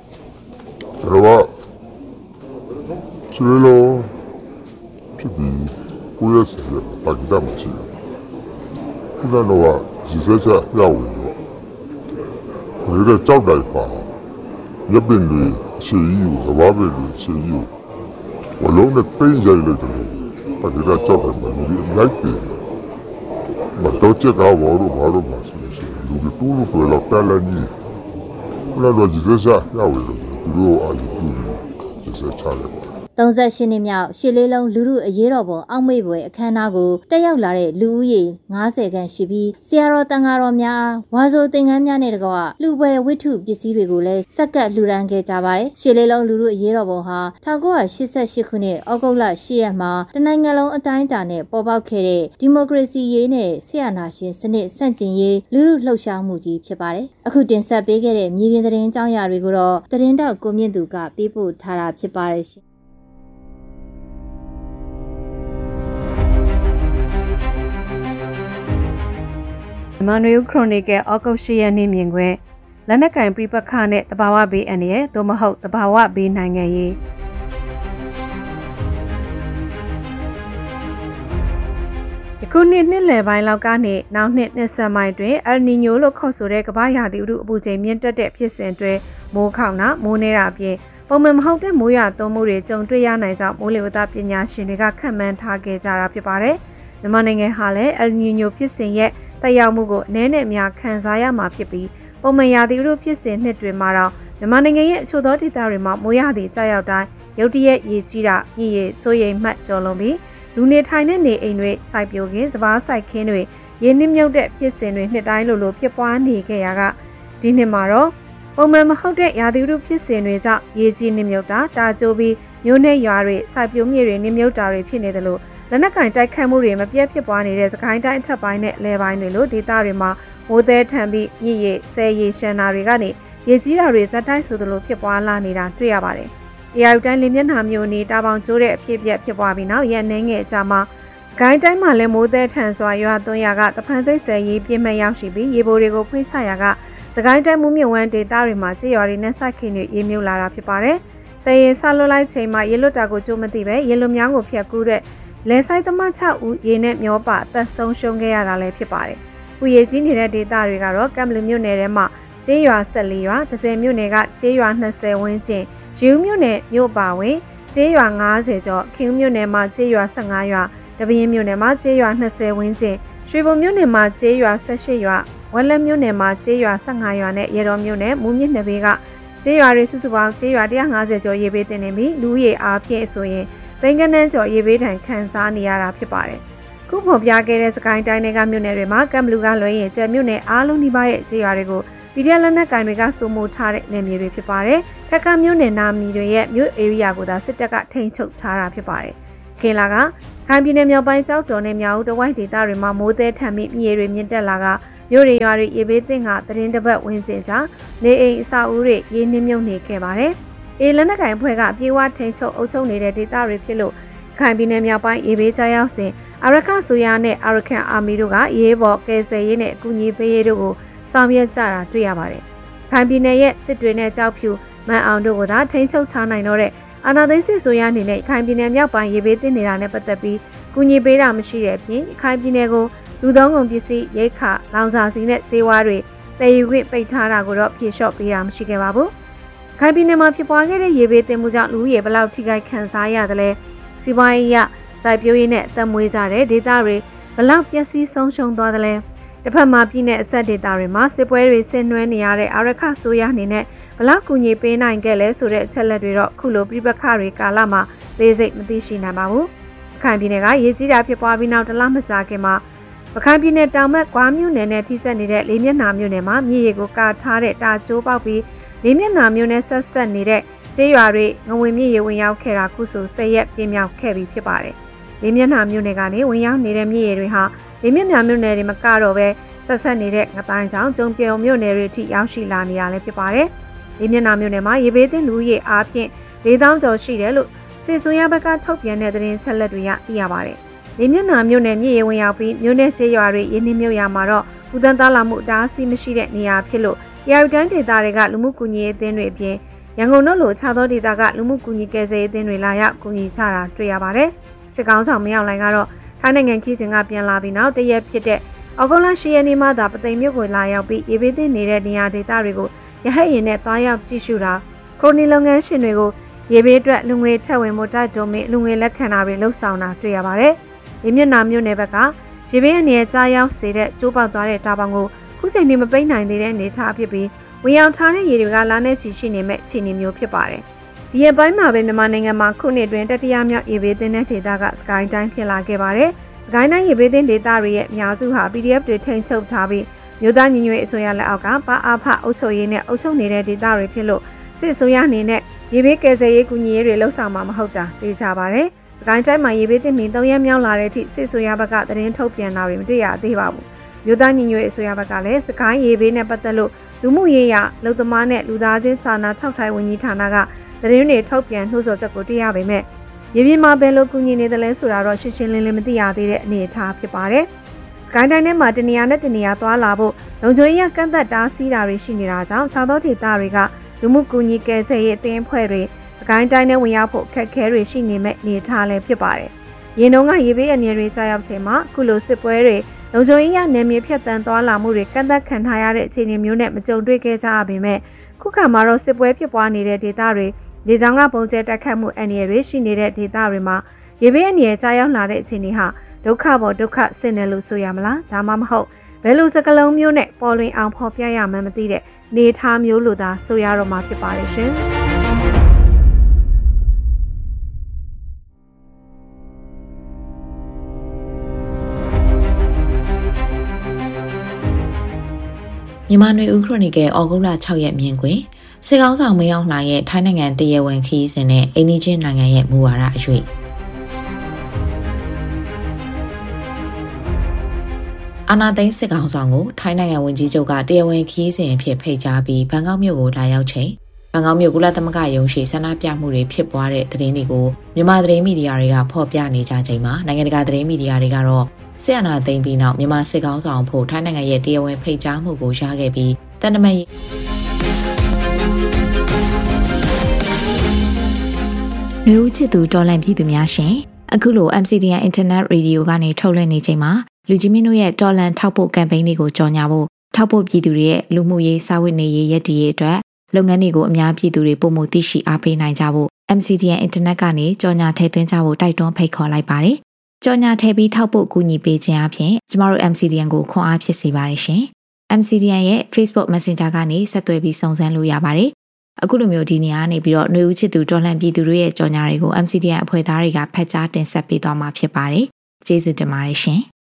ရှစ်လုံးဖြစ်ပြီးကိုရစတဲ့ပါကီတာမရှိဘူးခုနကတော့ရေစက်ချရောက်ဝင်တော့ဒီတော့ကြောက်တိုက်ပါရပ်ပင်တွေအရှိကြီးကိုသဘာဝတွေအရှိကြီးကိုဝလုံးနဲ့ပိန်းရိုက်လိုက်တယ်ပါကီတာကြောက်တယ်မှာဒီလိုက်တယ်မတော့ချက်ကားဘောလို့ဘာလို့မှဆိုရှင်လူတွေတိုးလို့ပြောတော့တက်လာကြီးခုနကတော့ရေစက်ချရောက်ဝင်တော့သူတို့အာရုံပြုရေစက်ချလိုက် 38နှစ်မြောက်ရှစ်လေးလုံးလူထုအရေးတော်ပုံအောက်မေ့ပွဲအခမ်းအနားကိုတက်ရောက်လာတဲ့လူဦးရေ90ခန့်ရှိပြီးဆရာတော်တန်ဃာတော်များဝါဆိုသင်္ကန်းများနဲ့တကွလူပွဲဝိထုပစ္စည်းတွေကိုလည်းစက္ကပ်လှူဒါန်းခဲ့ကြပါတယ်။ရှစ်လေးလုံးလူထုအရေးတော်ပုံဟာ1988ခုနှစ်ဩဂုတ်လ10ရက်မှာတနိုင်ငံလုံးအတိုင်းအတာနဲ့ပေါ်ပေါက်ခဲ့တဲ့ဒီမိုကရေစီရေးနဲ့ဆရာနာရှင်စနစ်ဆန့်ကျင်ရေးလူထုလှုပ်ရှားမှုကြီးဖြစ်ပါတယ်။အခုတင်ဆက်ပေးခဲ့တဲ့မြေပြင်သတင်းအကြောင်းအရာတွေကိုတော့သတင်းတောက်ကိုမြင့်သူကပေးပို့ထားတာဖြစ်ပါတယ်ရှင်။မန်နွေခရိုနီကယ်ဩဂုတ်10ရက်နေ့မြင်ခွင့်လက်နက်ကင်ပြပခနဲ့တဘာဝဘေးအန္တရာယ်သို့မဟုတ်တဘာဝဘေးနိုင်ငံရေးယခုနှစ်လယ်ပိုင်းလောက်ကနေနောက်နှစ်ဆက်ပိုင်းတွင်အယ်နီညိုလို့ခေါ်ဆိုတဲ့ကမ္ဘာရာသီဥတုအပူချိန်မြင့်တက်တဲ့ဖြစ်စဉ်တွေမိုးခေါင်တာမိုးနေတာအပြင်ပုံမှန်မဟုတ်တဲ့မိုးရွာသွန်းမှုတွေကြုံတွေ့ရနိုင်ကြောင်းမိုးလေဝသပညာရှင်တွေကခန့်မှန်းထားခဲ့ကြတာဖြစ်ပါတယ်။မြန်မာနိုင်ငံဟာလည်းအယ်နီညိုဖြစ်စဉ်ရဲ့တက်ရောက်မှုကိုအနည်းနဲ့အများခံစားရမှာဖြစ်ပြီးပုံမှန်ရာသီဥတုဖြစ်စဉ်နှစ်တွေမှာတော့မြန်မာနိုင်ငံရဲ့အချို့သောဒေသတွေမှာမိုးရာသီကျရောက်တိုင်းရုတ်တရက်ရေကြီးတာမြစ်ရေစိုးရိမ်မှတ်ကျော်လွန်ပြီးလူနေထိုင်တဲ့နေအိမ်တွေစိုက်ပျိုးခင်းစပါးစိုက်ခင်းတွေရေနစ်မြုပ်တဲ့ဖြစ်စဉ်တွေနှစ်တိုင်းလိုဖြစ်ပွားနေခဲ့ရာကဒီနှစ်မှာတော့ပုံမှန်မဟုတ်တဲ့ရာသီဥတုဖြစ်စဉ်တွေကြောင့်ရေကြီးနစ်မြုပ်တာတာကျိုးပြီးမြို့နယ်ရွာတွေစိုက်ပျိုးမြေတွေနစ်မြုပ်တာတွေဖြစ်နေတယ်လို့လက်နက်ကင်တိုက်ခတ်မှုတွေမပြတ်ဖြစ်ပွားနေတဲ့စကိုင်းတိုင်းအထက်ပိုင်းနဲ့လယ်ပိုင်းတွေလိုဒေသတွေမှာမိုးသည်ထန်ပြီးမြစ်ရေဆယ်ရေရှမ်းနာတွေကနေရေကြီးတာတွေဇက်တိုက်ဆိုသလိုဖြစ်ပွားလာနေတာတွေ့ရပါတယ်။အေရယူတိုင်းလင်းမျက်နှာမျိုးနေတာပေါင်ကျိုးတဲ့အဖြစ်အပျက်ဖြစ်ပွားပြီးနောက်ရက်နှင်းငယ်အကြာမှာစကိုင်းတိုင်းမှာလည်းမိုးသည်ထန်စွာရွာသွန်းရာကတဖန်စိတ်ဆယ်ရေပြင်းမဲ့ရောက်ရှိပြီးရေပိုတွေကိုဖွင့်ချရာကစကိုင်းတိုင်းမူးမြဝန်းဒေသတွေမှာကြေးရွာတွေနဲ့စိုက်ခင်းတွေရေမြုပ်လာတာဖြစ်ပါတယ်။ဆယ်ရေဆလွတ်လိုက်ချိန်မှာရေလွတ်တာကိုကြိုးမသိပဲရေလွတ်များကိုဖျက်ကူးတဲ့လဲဆိုင်သမား6ဦးရေနဲ့မျောပါအသက်ဆုံးရှုံးခဲ့ရတာလည်းဖြစ်ပါတယ်။ဥယေကြီးနေတဲ့ဒေသတွေကတော့ကမ်ဘလူမြို့နယ်ထဲမှာကျေးရွာ14ရွာ၊10မြို့နယ်ကကျေးရွာ20ဝန်းကျင်ဂျီဦးမြို့နယ်မြို့ပါဝင်ကျေးရွာ90ကျော်ခင်ဦးမြို့နယ်မှာကျေးရွာ15ရွာတပင်းမြို့နယ်မှာကျေးရွာ20ဝန်းကျင်ရွှေဘုံမြို့နယ်မှာကျေးရွာ18ရွာဝက်လက်မြို့နယ်မှာကျေးရွာ15ရွာနဲ့ရေတော်မြို့နယ်မူမြင့်နယ်ဘေးကကျေးရွာတွေစုစုပေါင်းကျေးရွာ150ကျော်ရေဘေးတင်နေပြီးလူရေအားဖြင့်ဆိုရင်သိန်းကနန်းကျော်ရေဘေးဒဏ်ခံစားနေရတာဖြစ်ပါတယ်။ခုဖော်ပြခဲ့တဲ့စကိုင်းတိုင်းတွေကမြို့နယ်တွေမှာကမ်ဘလူကလွှဲရင်ကျဲမြို့နယ်အားလုံးဒီပါရဲ့ကျေးရွာတွေကိုPDF လက်နက်ကိုင်တွေကစိုးမိုးထားတဲ့နယ်မြေတွေဖြစ်ပါတယ်။ထက်ကမြို့နယ်နာမီတွေရဲ့မြို့ဧရိယာကိုသာစစ်တပ်ကထိန်းချုပ်ထားတာဖြစ်ပါတယ်။ခေလာကခိုင်ပြည်နယ်မြောက်ပိုင်းကျောက်တော်နဲ့မြောက်ဦးတဝိုက်ဒေသတွေမှာမိုးသည်ထန်ပြီးမြေတွေမြင့်တက်လာကမြို့တွေရွာတွေရေဘေးသင့်ကသတင်းတစ်ပတ်ဝန်းကျင်ကြာနေအိမ်အဆောက်အဦတွေရေနှင်းမြုပ်နေခဲ့ပါတယ်။လက်နက်ကိုင်ဖွဲ့ကအပြေးဝထိန်းချုပ်အုပ်ချုပ်နေတဲ့ဒေသတွေဖြစ်လို့ခိုင်ပြည်နယ်မြောက်ပိုင်းရေဘေးကြောက်ရောက်စဉ်အာရခဆိုရနဲ့အာရကန်အာမီတို့ကရေးပေါ်ကယ်ဆယ်ရေးနဲ့အကူအညီပေးရေးတို့ကိုဆောင်ရွက်ကြတာတွေ့ရပါတယ်။ခိုင်ပြည်နယ်ရဲ့စစ်တွေနဲ့ကြောက်ဖြူမန်အောင်တို့ကသာထိန်းချုပ်ထားနိုင်တော့တဲ့အာဏာသိမ်းစစ်ဆိုရအနေနဲ့ခိုင်ပြည်နယ်မြောက်ပိုင်းရေဘေးသင့်နေတာနဲ့ပတ်သက်ပြီးကူညီပေးတာမရှိတဲ့အပြင်ခိုင်ပြည်နယ်ကိုလူသုံးကုန်ပစ္စည်းရိတ်ခလောင်စာဆီနဲ့ဈေးဝါးတွေတည်ယူခွင့်ပိတ်ထားတာကိုတော့ဖြေလျှော့ပေးတာမရှိခဲ့ပါဘူး။ခိုင်ပြည်နယ်မှာဖြစ်ပွားခဲ့တဲ့ရေဘေးသင့်မှုကြောင့်လူရေဘလောက်ထိခိုက်ခံစားရတယ်လဲစီးပွားရေးရစိုက်ပျိုးရေးနဲ့အသက်မွေးကြတဲ့ဒေသတွေဘလောက်ပျက်စီးဆုံးရှုံးသွားတယ်လဲတစ်ဖက်မှာပြည်내အဆက်ဒေသတွေမှာစစ်ပွဲတွေဆင်နွှဲနေရတဲ့အာရခဆိုရအနေနဲ့ဘလောက်ကူညီပေးနိုင်ခဲ့လဲဆိုတဲ့အချက်လက်တွေတော့ခုလိုပြပခတွေကာလမှာသေးစိတ်မသိရှိနိုင်ပါဘူး။ခိုင်ပြည်နယ်ကရေကြီးတာဖြစ်ပွားပြီးနောက်တလမကြာခင်မှာပခိုင်ပြည်နယ်တောင်ဘက်ကွာမြို့နယ်နဲ့ထိစပ်နေတဲ့လေးမျက်နှာမြို့နယ်မှာမြေရီကိုကာထားတဲ့တာကျိုးပေါက်ပြီးလေးမျက်နှာမြို့နယ်ဆက်နေတဲ့ကျေးရွာတွေငဝင်မြေရီဝင်ရောက်ခဲ့တာခုဆို10ရက်ပြည့်မြောက်ခဲ့ပြီဖြစ်ပါတယ်။လေးမျက်နှာမြို့နယ်ကနေဝင်ရောက်နေတဲ့မြေရီတွေဟာလေးမျက်နှာမြို့နယ်တွေမကတော့ပဲဆက်နေတဲ့ငတိုင်းကြောင့်ကျုံပြုံမြို့နယ်တွေအထိရောက်ရှိလာနေရလဲဖြစ်ပါတယ်။လေးမျက်နှာမြို့နယ်မှာရေဘေးသင့်လူရေအားဖြင့်4000ကျော်ရှိတယ်လို့စစ်ဆိုရဘက်ကထုတ်ပြန်တဲ့သတင်းချက်လက်တွေသိရပါတယ်။လေးမျက်နှာမြို့နယ်မြေရီဝင်ရောက်ပြီးမြို့နယ်ကျေးရွာတွေရင်းနှီးမြုပ်ရမှာတော့ဥဒန်းသားလာမှုအတားအဆီးမရှိတဲ့နေရာဖြစ်လို့ရာယူတန်းဒေသတွေကလူမှုကူညီရေးအသင်းတွေအပြင်ရန်ကုန်တို့လိုခြားသောဒေသကလူမှုကူညီကယ်ဆယ်ရေးအသင်းတွေလာရောက်ကူညီကြတာတွေ့ရပါတယ်။စစ်ကောင်းဆောင်မရောက်လိုက်ကတော့ထိုင်းနိုင်ငံခီးစဉ်ကပြန်လာပြီးနောက်တရက်ဖြစ်တဲ့ဩဂုတ်လ10ရက်နေ့မှသာပသိမ်မြို့ကိုလာရောက်ပြီးရေဘေးသင့်နေတဲ့နေရာဒေသတွေကိုရဟတ်ယာဉ်နဲ့တွားရောက်ကြည့်ရှုတာခရိုနီလုပ်ငန်းရှင်တွေကိုရေဘေးအတွက်လူငွေထက်ဝင်မှုတိုက်တွန်းပြီးလူငွေလက်ခံတာတွေလှုပ်ဆောင်တာတွေ့ရပါတယ်။ဒီမျက်နှာမြို့နယ်ဘက်ကရေဘေးအနေနဲ့ကြားရောက်စေတဲ့ကျိုးပေါက်သွားတဲ့တာပေါင်ကိုခုချိန်ထိမပိတ်နိုင်သေးတဲ့အနေအထားဖြစ်ပြီးဝင်ရောက်ထားတဲ့ရေတွေကလာနေချီရှိနေမဲ့အခြေအနေမျိုးဖြစ်ပါတယ်။ဒီရက်ပိုင်းမှာပဲမြန်မာနိုင်ငံမှာခုနှစ်တွင်တတိယမြောက်ရေဘေးသင့်တဲ့ဒေသကစကိုင်းတိုင်းဖြစ်လာခဲ့ပါတယ်။စကိုင်းတိုင်းရေဘေးသင့်ဒေသတွေရဲ့အများစုဟာ PDF တွေထိန်းချုပ်ထားပြီးမြို့သားညီညွတ်ရေးအစိုးရလက်အောက်ကပါအားဖအုပ်ချုပ်ရေးနဲ့အုပ်ချုပ်နေတဲ့ဒေသတွေဖြစ်လို့စစ်အစိုးရအနေနဲ့ရေဘေးကယ်ဆယ်ရေးကူညီရေးတွေလှုပ်ဆောင်မှာမဟုတ်တာသိကြပါတယ်။စကိုင်းတိုင်းမှာရေဘေးသင့်ပြီး3ရက်မြောက်လာတဲ့အထိစစ်အစိုးရဘက်ကသတင်းထုတ်ပြန်တာတွေမတွေ့ရသေးပါဘူး။မြို့သားညီညွတ်ရေးအစိုးရဘက်ကလည်းစကိုင်းရေဘေးနဲ့ပတ်သက်လို့လူမှုရေးရလုံသမားနဲ့လူသားချင်းစာနာထောက်ထားဝန်ကြီးဌာနကသတင်းတွေထုတ်ပြန်နှိုးဆော်ချက်ကိုတွေ့ရပေမဲ့ရေပြင်မှာဘယ်လိုကူညီနေသလဲဆိုတာတော့ရှင်းရှင်းလင်းလင်းမသိရသေးတဲ့အနေအထားဖြစ်ပါတယ်။စကိုင်းတိုင်းထဲမှာတနေရာနဲ့တနေရာသွားလာဖို့လုံခြုံရေးကန့်သက်တားဆီးတာတွေရှိနေတာကြောင့်ခြားသောဒေသတွေကလူမှုကူညီကယ်ဆယ်ရေးအသင်းအဖွဲ့တွေစကိုင်းတိုင်းထဲဝင်ရောက်ဖို့အခက်အခဲတွေရှိနေမဲ့အနေအထားလည်းဖြစ်ပါတယ်။ရင်းနှုံးကရေဘေးအနေတွေကြားရောက်ချိန်မှာခုလိုစစ်ပွဲတွေလုံခြုံရေးရနယ်မြေဖြတ်တန်းသွားလာမှုတွေကန့်သက်ခံထားရတဲ့အခြေအနေမျိုးနဲ့မကြုံတွေ့ခဲ့ကြရပေမဲ့ခုခါမှာတော့စစ်ပွဲဖြစ်ပွားနေတဲ့ဒေသတွေလေကြောင်းကပုံကျဲတိုက်ခတ်မှုအန္တရာယ်တွေရှိနေတဲ့ဒေသတွေမှာရေဘေးအန္တရာယ်ကြားရောက်လာတဲ့အခြေအနေဟာဒုက္ခပေါ်ဒုက္ခဆင့်တယ်လို့ဆိုရမလားဒါမှမဟုတ်ဘယ်လိုစကလုံးမျိုးနဲ့ပေါ်လွင်အောင်ဖော်ပြရမှန်းမသိတဲ့နေထားမျိုးလိုသာဆိုရတော့မှာဖြစ်ပါတယ်ရှင်မြန်မာနွေဦးခရိုနီကယ်ဩဂုတ်လ6ရက်မြင်ကွင်းစစ်ကောင်းဆောင်မင်းအောင်လှိုင်ရဲ့ထိုင်းနိုင်ငံတရားဝင်ခီးစဉ်နဲ့အိန္ဒိချင်းနိုင်ငံရဲ့မူဝါဒအရွေ့အာနာသိန်းစစ်ကောင်ဆောင်ကိုထိုင်းနိုင်ငံဝန်ကြီးချုပ်ကတရားဝင်ခီးစဉ်အဖြစ်ဖိတ်ကြားပြီးဘန်ကောက်မြို့ကိုလာရောက်ချိန်ဘန်ကောက်မြို့ကုလသမဂ္ဂရုံးရှိဆန္ဒပြမှုတွေဖြစ်ပွားတဲ့သတင်းတွေကိုမြန်မာသတင်းမီဒီယာတွေကဖော်ပြနေကြချိန်မှာနိုင်ငံတကာသတင်းမီဒီယာတွေကတော့စစ်အာဏာသိမ်းပြီးနောက်မြန်မာစစ်ကောင်ဆောင်ဖို့ထိုင်းနိုင်ငံရဲ့တရားဝင်ဖိတ်ကြားမှုကိုရခဲ့ပြီးတန်တမန်နယူးချစ်သူတော်လန့်ပြည်သူများရှင်အခုလို MCDN Internet Radio ကနေထုတ်လွှင့်နေချိန်မှာလူကြီးမင်းတို့ရဲ့တော်လန့်ထောက်ပို့ကမ်ပိန်းတွေကိုကြော်ညာဖို့ထောက်ပို့ပြည်သူတွေရဲ့လူမှုရေးစာဝတ်နေရေးရည်တည်ရေးအတွက်လုပ်ငန်းတွေကိုအများပြည်သူတွေပုံမှုသိရှိအားပေးနိုင်ကြဖို့ MCDN Internet ကနေကြော်ညာထည့်သွင်းကြဖို့တိုက်တွန်းဖိတ်ခေါ်လိုက်ပါတယ်။ကြော်ညာထည့်ပြီးထောက်ပို့ကူညီပေးခြင်းအပြင်ကျမတို့ MCDN ကိုခွန်အားဖြစ်စေပါတယ်ရှင်။ MCDN ရဲ့ Facebook Messenger ကနေဆက်သွယ်ပြီးစုံစမ်းလို့ရပါတယ်။အခုလိုမျိုးဒီနေရာနေပြီးတော့ຫນွေဦးချစ်သူတော်လှန်ပြည်သူတွေရဲ့ကြော်ညာတွေကို MCDN အဖွဲ့သားတွေကဖတ်ကြားတင်ဆက်ပေးသွားမှာဖြစ်ပါတယ်။ကျေးဇူးတင်ပါတယ်ရှင်။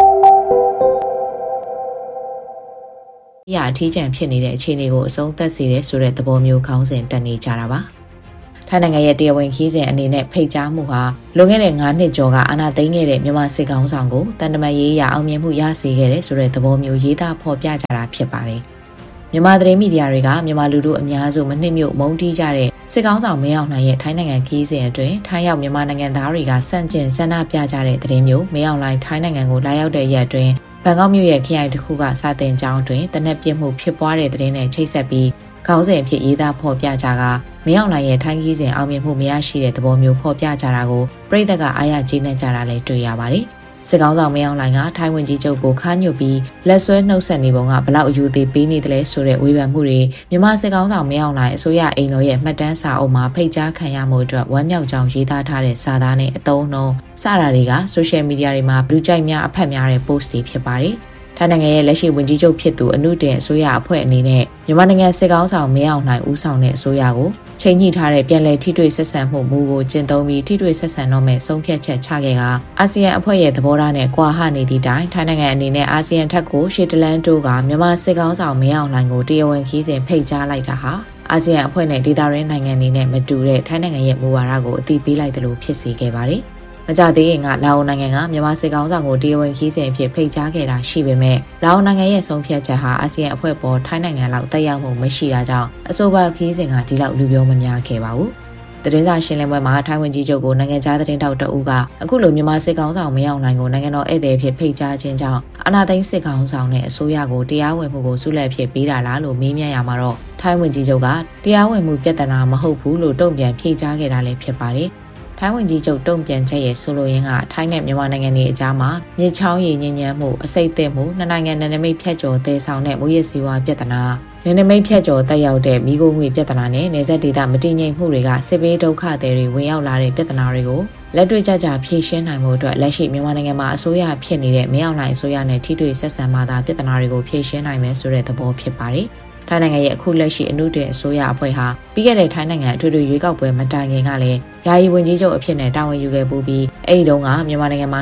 အထီးကျန်ဖြစ်နေတဲ့အခြေအနေကိုအဆုံးသတ်စေတဲ့ဆိုတဲ့သဘောမျိုးခေါင်းစဉ်တက်နေကြတာပါ။ထိုင်းနိုင်ငံရဲ့တရားဝင်ခီးစဉ်အနေနဲ့ဖိတ်ကြားမှုဟာလွန်ခဲ့တဲ့9နှစ်ကျော်ကအာဏာသိမ်းခဲ့တဲ့မြန်မာစစ်ကောင်ဆောင်ကိုတန်တမာရေးရအောင်မြင်မှုရစေခဲ့တဲ့ဆိုတဲ့သဘောမျိုးရေးသားဖော်ပြကြတာဖြစ်ပါတယ်။မြန်မာသတင်းမီဒီယာတွေကမြန်မာလူထုအများစုမနှစ်မြို့မုန်းတီးကြတဲ့စစ်ကောင်ဆောင်မင်းအောင်လှိုင်ရဲ့ထိုင်းနိုင်ငံခီးစဉ်အတွင်းထိုင်းရောက်မြန်မာနိုင်ငံသားတွေကစန့်ကျင်ဆန္ဒပြကြတဲ့သတင်းမျိုးမင်းအောင်လှိုင်ထိုင်းနိုင်ငံကိုလာရောက်တဲ့ရက်အတွင်းဘန်ကောက်မြို့ရဲ့ခရိုင်တစ်ခုကစာတင်ကျောင်းတွင်တနက်ပြစ်မှုဖြစ်ပွားတဲ့သတင်းနဲ့ချိတ်ဆက်ပြီးခေါင်းစဉ်ဖြစ်ရေးသားဖော်ပြကြကမင်းအောင်လှိုင်ရဲ့ထိုင်းခီးစဉ်အောင်မြင်မှုမရရှိတဲ့သဘောမျိုးဖော်ပြကြတာကိုပြည်သက်ကအားရကျေနပ်ကြတာလည်းတွေ့ရပါတယ်။စစ်ကောင်ဆောင်မင်းအောင်လှိုင်ကထိုင်းဝန်ကြီးချုပ်ကိုခါညွတ်ပြီးလက်ဆွဲနှုတ်ဆက်နေပုံကဘလောက်အယူသေးပေးနေတယ်လဲဆိုတဲ့ဝေဖန်မှုတွေမြန်မာစစ်ကောင်ဆောင်မင်းအောင်လှိုင်အစိုးရအိမ်တော်ရဲ့မှတ်တမ်းစာအုပ်မှာဖိတ်ကြားခံရမှုအတွက်ဝမ်းမြောက်ကြောင်းရေးသားထားတဲ့စာသားနဲ့အသုံးအနှုန်းစတာတွေကဆိုရှယ်မီဒီယာတွေမှာလူကြိုက်များအဖက်များတဲ့ post တွေဖြစ်ပါတယ်။ထိုင်းနိုင်ငံရဲ့လက်ရှိဝန်ကြီးချုပ်ဖြစ်သူအနုတင်အစိုးရအဖွဲ့အနေနဲ့မြန်မာနိုင်ငံစစ်ကောင်ဆောင်မင်းအောင်လှိုင်ဦးဆောင်တဲ့အစိုးရကိုချိန်ညှိထားတဲ့ပြန်လည်ထိတွေ့ဆက်ဆံမှုမူကိုကျင့်သုံးပြီးထိတွေ့ဆက်ဆံတော့မဲ့ဆုံးဖြတ်ချက်ချခဲ့ကအာဆီယံအဖွဲ့ရဲ့သဘောထားနဲ့ကွာဟနေသည့်တိုင်ထိုင်းနိုင်ငံအနေနဲ့အာဆီယံထက်ကိုရှေ့တလန်းတိုးကမြန်မာစစ်ကောင်ဆောင်မင်းအောင်လှိုင်ကိုတရားဝင်ခီးစဉ်ဖိတ်ကြားလိုက်တာဟာအာဆီယံအဖွဲ့နဲ့ဒေသရင်းနိုင်ငံတွေနဲ့မတူတဲ့ထိုင်းနိုင်ငံရဲ့မူဝါဒကိုအသိပေးလိုက်တယ်လို့ဖြစ်စေခဲ့ပါတယ်။မကြသေးခင်ကလာအိုနိုင်ငံကမြန်မာစစ်ကောင်ဆောင်ကိုတရားဝင်ခီးစဉ်အဖြစ်ဖိတ်ကြားခဲ့တာရှိပေမဲ့လာအိုနိုင်ငံရဲ့ဆုံးဖြတ်ချက်ဟာအာဆီယံအဖွဲ့ပေါ်ထိုင်းနိုင်ငံလောက်တက်ရောက်မှုမရှိတာကြောင့်အဆိုပါခီးစဉ်ကဒီလောက်လူပြောမများခဲ့ပါဘူး။သတင်းစာရှင်းလင်းပွဲမှာထိုင်းဝန်ကြီးချုပ်ကိုနိုင်ငံခြားသတင်းတောက်တအုပ်ကအခုလိုမြန်မာစစ်ကောင်ဆောင်မရောက်နိုင်ကိုနိုင်ငံတော်ဧည့်သည်ဖြစ်ဖိတ်ကြားခြင်းကြောင့်အာဏာသိမ်းစစ်ကောင်ဆောင်နဲ့အစိုးရကိုတရားဝင်မှုကိုဆုလက်ဖြစ်ပေးတာလားလို့မေးမြန်းရမှာတော့ထိုင်းဝန်ကြီးချုပ်ကတရားဝင်မှုပြဿနာမဟုတ်ဘူးလို့တုံ့ပြန်ဖြေကြားခဲ့တာလည်းဖြစ်ပါတယ်။ထိုင်းဝန်ကြီးချုပ်တုံ့ပြန်ချက်ရဲ့ဆိုလိုရင်းကထိုင်းနဲ့မြန်မာနိုင်ငံတွေအကြားမှာမြေချောင်းရည်ညဉ့်ညမ်းမှုအစိတ်သက်မှုနှစ်နိုင်ငံနယ်နိမိတ်ဖြတ်ကျော်သယ်ဆောင်တဲ့မူရစ်စီးပွားပြဿနာနယ်နိမိတ်ဖြတ်ကျော်တက်ရောက်တဲ့မိခိုးငွေပြဿနာနဲ့နယ်စပ်ဒေသမတည်ငြိမ်မှုတွေကစစ်ဘေးဒုက္ခသည်တွေဝင်ရောက်လာတဲ့ပြဿနာတွေကိုလက်တွေ့ကျကျဖြေရှင်းနိုင်မှုအတွက်လက်ရှိမြန်မာနိုင်ငံမှာအစိုးရဖြစ်နေတဲ့မင်းအောင်လှိုင်အစိုးရနဲ့ထိတွေ့ဆက်ဆံမှသာပြဿနာတွေကိုဖြေရှင်းနိုင်မယ်ဆိုတဲ့သဘောဖြစ်ပါတယ်ထိုင်းနိုင်ငံရဲ့အခုလက်ရှိအနုတင်အစိုးရအဖွဲ့ဟာပြီးခဲ့တဲ့ထိုင်းနိုင်ငံအထွေထွေရွေးကောက်ပွဲမတိုင်ခင်ကလည်းယာယီဝန်ကြီးချုပ်အဖြစ်နဲ့တာဝန်ယူခဲ့ပူးပြီးအဲ့ဒီတုန်းကမြန်မာနိုင်ငံမှာ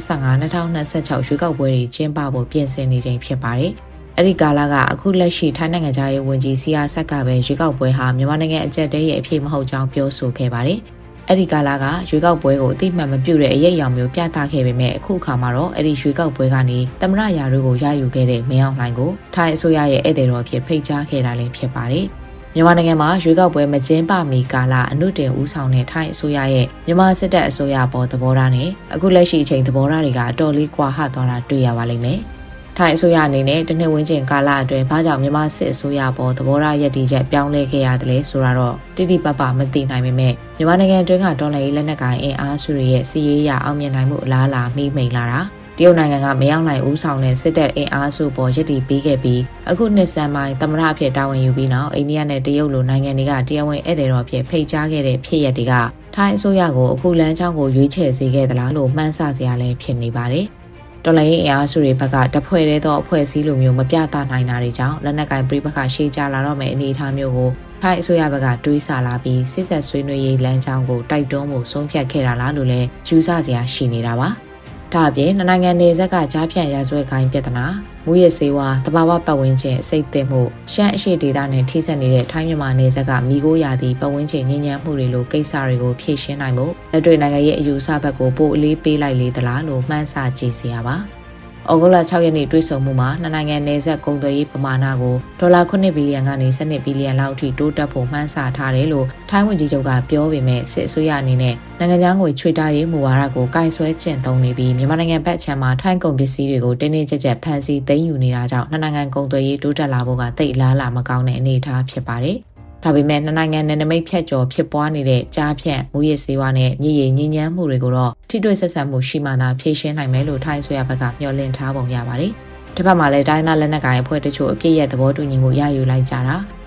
2025-2026ရွေးကောက်ပွဲတွေကျင်းပဖို့ပြင်ဆင်နေချိန်ဖြစ်ပါတယ်။အဲ့ဒီကာလကအခုလက်ရှိထိုင်းနိုင်ငံသားရေးဝန်ကြီးစီယာဆက်ကပဲရွေးကောက်ပွဲဟာမြန်မာနိုင်ငံအကြက်တဲရဲ့အဖြစ်မဟုတ်ကြောင်းပြောဆိုခဲ့ပါတယ်။အဲ့ဒီကာလကရွေးကောက်ပွဲကိုအတိမတ်မပြုတ်တဲ့အရေးအယောင်မျိုးပြသခဲ့ပေမဲ့အခုအခါမှာတော့အဲ့ဒီရွေးကောက်ပွဲကနေသမရရာတို့ကိုရယူခဲ့တဲ့မင်းအောင်လှိုင်ကိုထိုင်းအစိုးရရဲ့ဧည့်သည်တော်အဖြစ်ဖိတ်ကြားခဲ့တာလည်းဖြစ်ပါတယ်။မြန်မာနိုင်ငံမှာရွေးကောက်ပွဲမကျင်းပမီကာလအနုတင်ဦးဆောင်တဲ့ထိုင်းအစိုးရရဲ့မြန်မာစစ်တပ်အစိုးရပေါ်သဘောထားနဲ့အခုလက်ရှိအချိန်သဘောထားတွေကအတော်လေးကွာဟသွားတာတွေ့ရပါလိမ့်မယ်။ထိုင်းအစိုးရအနေနဲ့တနှစ်ဝန်းကျင်ကာလအတွင်းဘာကြောင့်မြန်မာစစ်အစိုးရပေါ်သဘောထားရည်တည်ချက်ပြောင်းလဲခဲ့ရတယ်လဲဆိုတာတော့တိတိပပမသိနိုင်ပေမဲ့မြန်မာနိုင်ငံအတွင်းကဒေါ်လာရေးလက်နက်ကိုင်အင်အားစုတွေရဲ့စီးရေးရအောင်မြင်နိုင်မှုအလားအလာမိမိန်လာတာတရုတ်နိုင်ငံကမရောက်နိုင်ဦးဆောင်တဲ့စစ်တပ်အင်အားစုပေါ်ရည်တည်ပေးခဲ့ပြီးအခုနှစ်ဆန်းပိုင်းသမရအဖြစ်တာဝန်ယူပြီးနောက်အိန္ဒိယနဲ့တရုတ်လိုနိုင်ငံတွေကတရားဝင်ဧည့်သည်တော်ဖြစ်ဖိတ်ကြားခဲ့တဲ့ဖြစ်ရပ်တွေကထိုင်းအစိုးရကိုအခုလမ်းကြောင်းကိုရွေးချယ်စေခဲ့သလားလို့မှန်းဆစရာလည်းဖြစ်နေပါတယ်တော်လိုင်းအင်အားစုတွေဘက်ကတဖွဲ့သေးသောအဖွဲ့အစည်းလိုမျိုးမပြသနိုင်တာတွေကြောင့်လက်နက်ကိုင်ပြည်ပခါရှေ့ကျလာတော့မယ့်အနေအထားမျိုးကိုထိုင်းအစိုးရဘက်ကတွေးဆလာပြီးစစ်ဆက်ဆွေးနွေးရေးလမ်းကြောင်းကိုတိုက်တွန်းဖို့ဆုံးဖြတ်ခဲ့တာလားလို့လည်းကျူးဆစရာရှိနေတာပါဒါအပြင်နိုင်ငံနယ်စပ်ကကြားဖြန့်ရာဇဝတ်ကိုင်းပြဿနာမူရစေဝါတဘာဝပတ်ဝန်းကျင်အစိတ်သက်မှုရှမ်းအရှိဒေသနဲ့ထိစပ်နေတဲ့ထိုင်းမြန်မာနယ်စပ်ကမိခိုးရာသီပတ်ဝန်းကျင်ညဉ့်ညမ်းမှုတွေလိုကိစ္စတွေကိုဖြေရှင်းနိုင်ဖို့လက်တွေ့နိုင်ငံရဲ့အယူဆဘက်ကိုပိုအလေးပေးလိုက်လေသလားလို့မှန်းဆကြည့်စီရပါဩဂုတ်လ6ရက်နေ့တွေ့ဆုံမှုမှာနှစ်နိုင်ငံနယ်စပ်ကုန်သွယ်ရေးပမာဏကိုဒေါ်လာ9ဘီလီယံကနေ12ဘီလီယံလောက်အထိတိုးတက်ဖို့မှန်းဆထားတယ်လို့ထိုင်းဝန်ကြီးချုပ်ကပြောပေမဲ့စစ်အစိုးရအနေနဲ့နိုင်ငံခြားငွေချွေတာရေးမူဝါဒကိုကင်ဆွဲကျင့်သုံးနေပြီးမြန်မာနိုင်ငံဘက်ခြမ်းမှာထိုင်းကုန်ပစ္စည်းတွေကိုတင်းတင်းကြပ်ကြပ်ဖန်ဆီးသိမ်းယူနေတာကြောင့်နှစ်နိုင်ငံကုန်သွယ်ရေးတိုးတက်လာဖို့ကတိတ်လားလာမကောင်းတဲ့အနေအထားဖြစ်ပါတယ်ဒါပေမဲ့နှစ်နိုင်ငံနယ်နိမိတ်ဖြတ်ကျော်ဖြစ်ပွားနေတဲ့ကြားဖြန့်မူရစ်စေဝါနဲ့မြေရည်ညဉ့်ညမ်းမှုတွေကိုတော့ထိတွေ့ဆက်ဆံမှုရှိမှသာဖြေရှင်းနိုင်မယ်လို့ထိုင်းဆိုရဘက်ကမျှော်လင့်ထားပုံရပါတယ်။တစ်ဖက်မှာလည်းတိုင်းသားလက်နက်ကိုင်အဖွဲ့တချို့အပြည့်ရဲ့သဘောတူညီမှုရယူလိုက်ကြတာ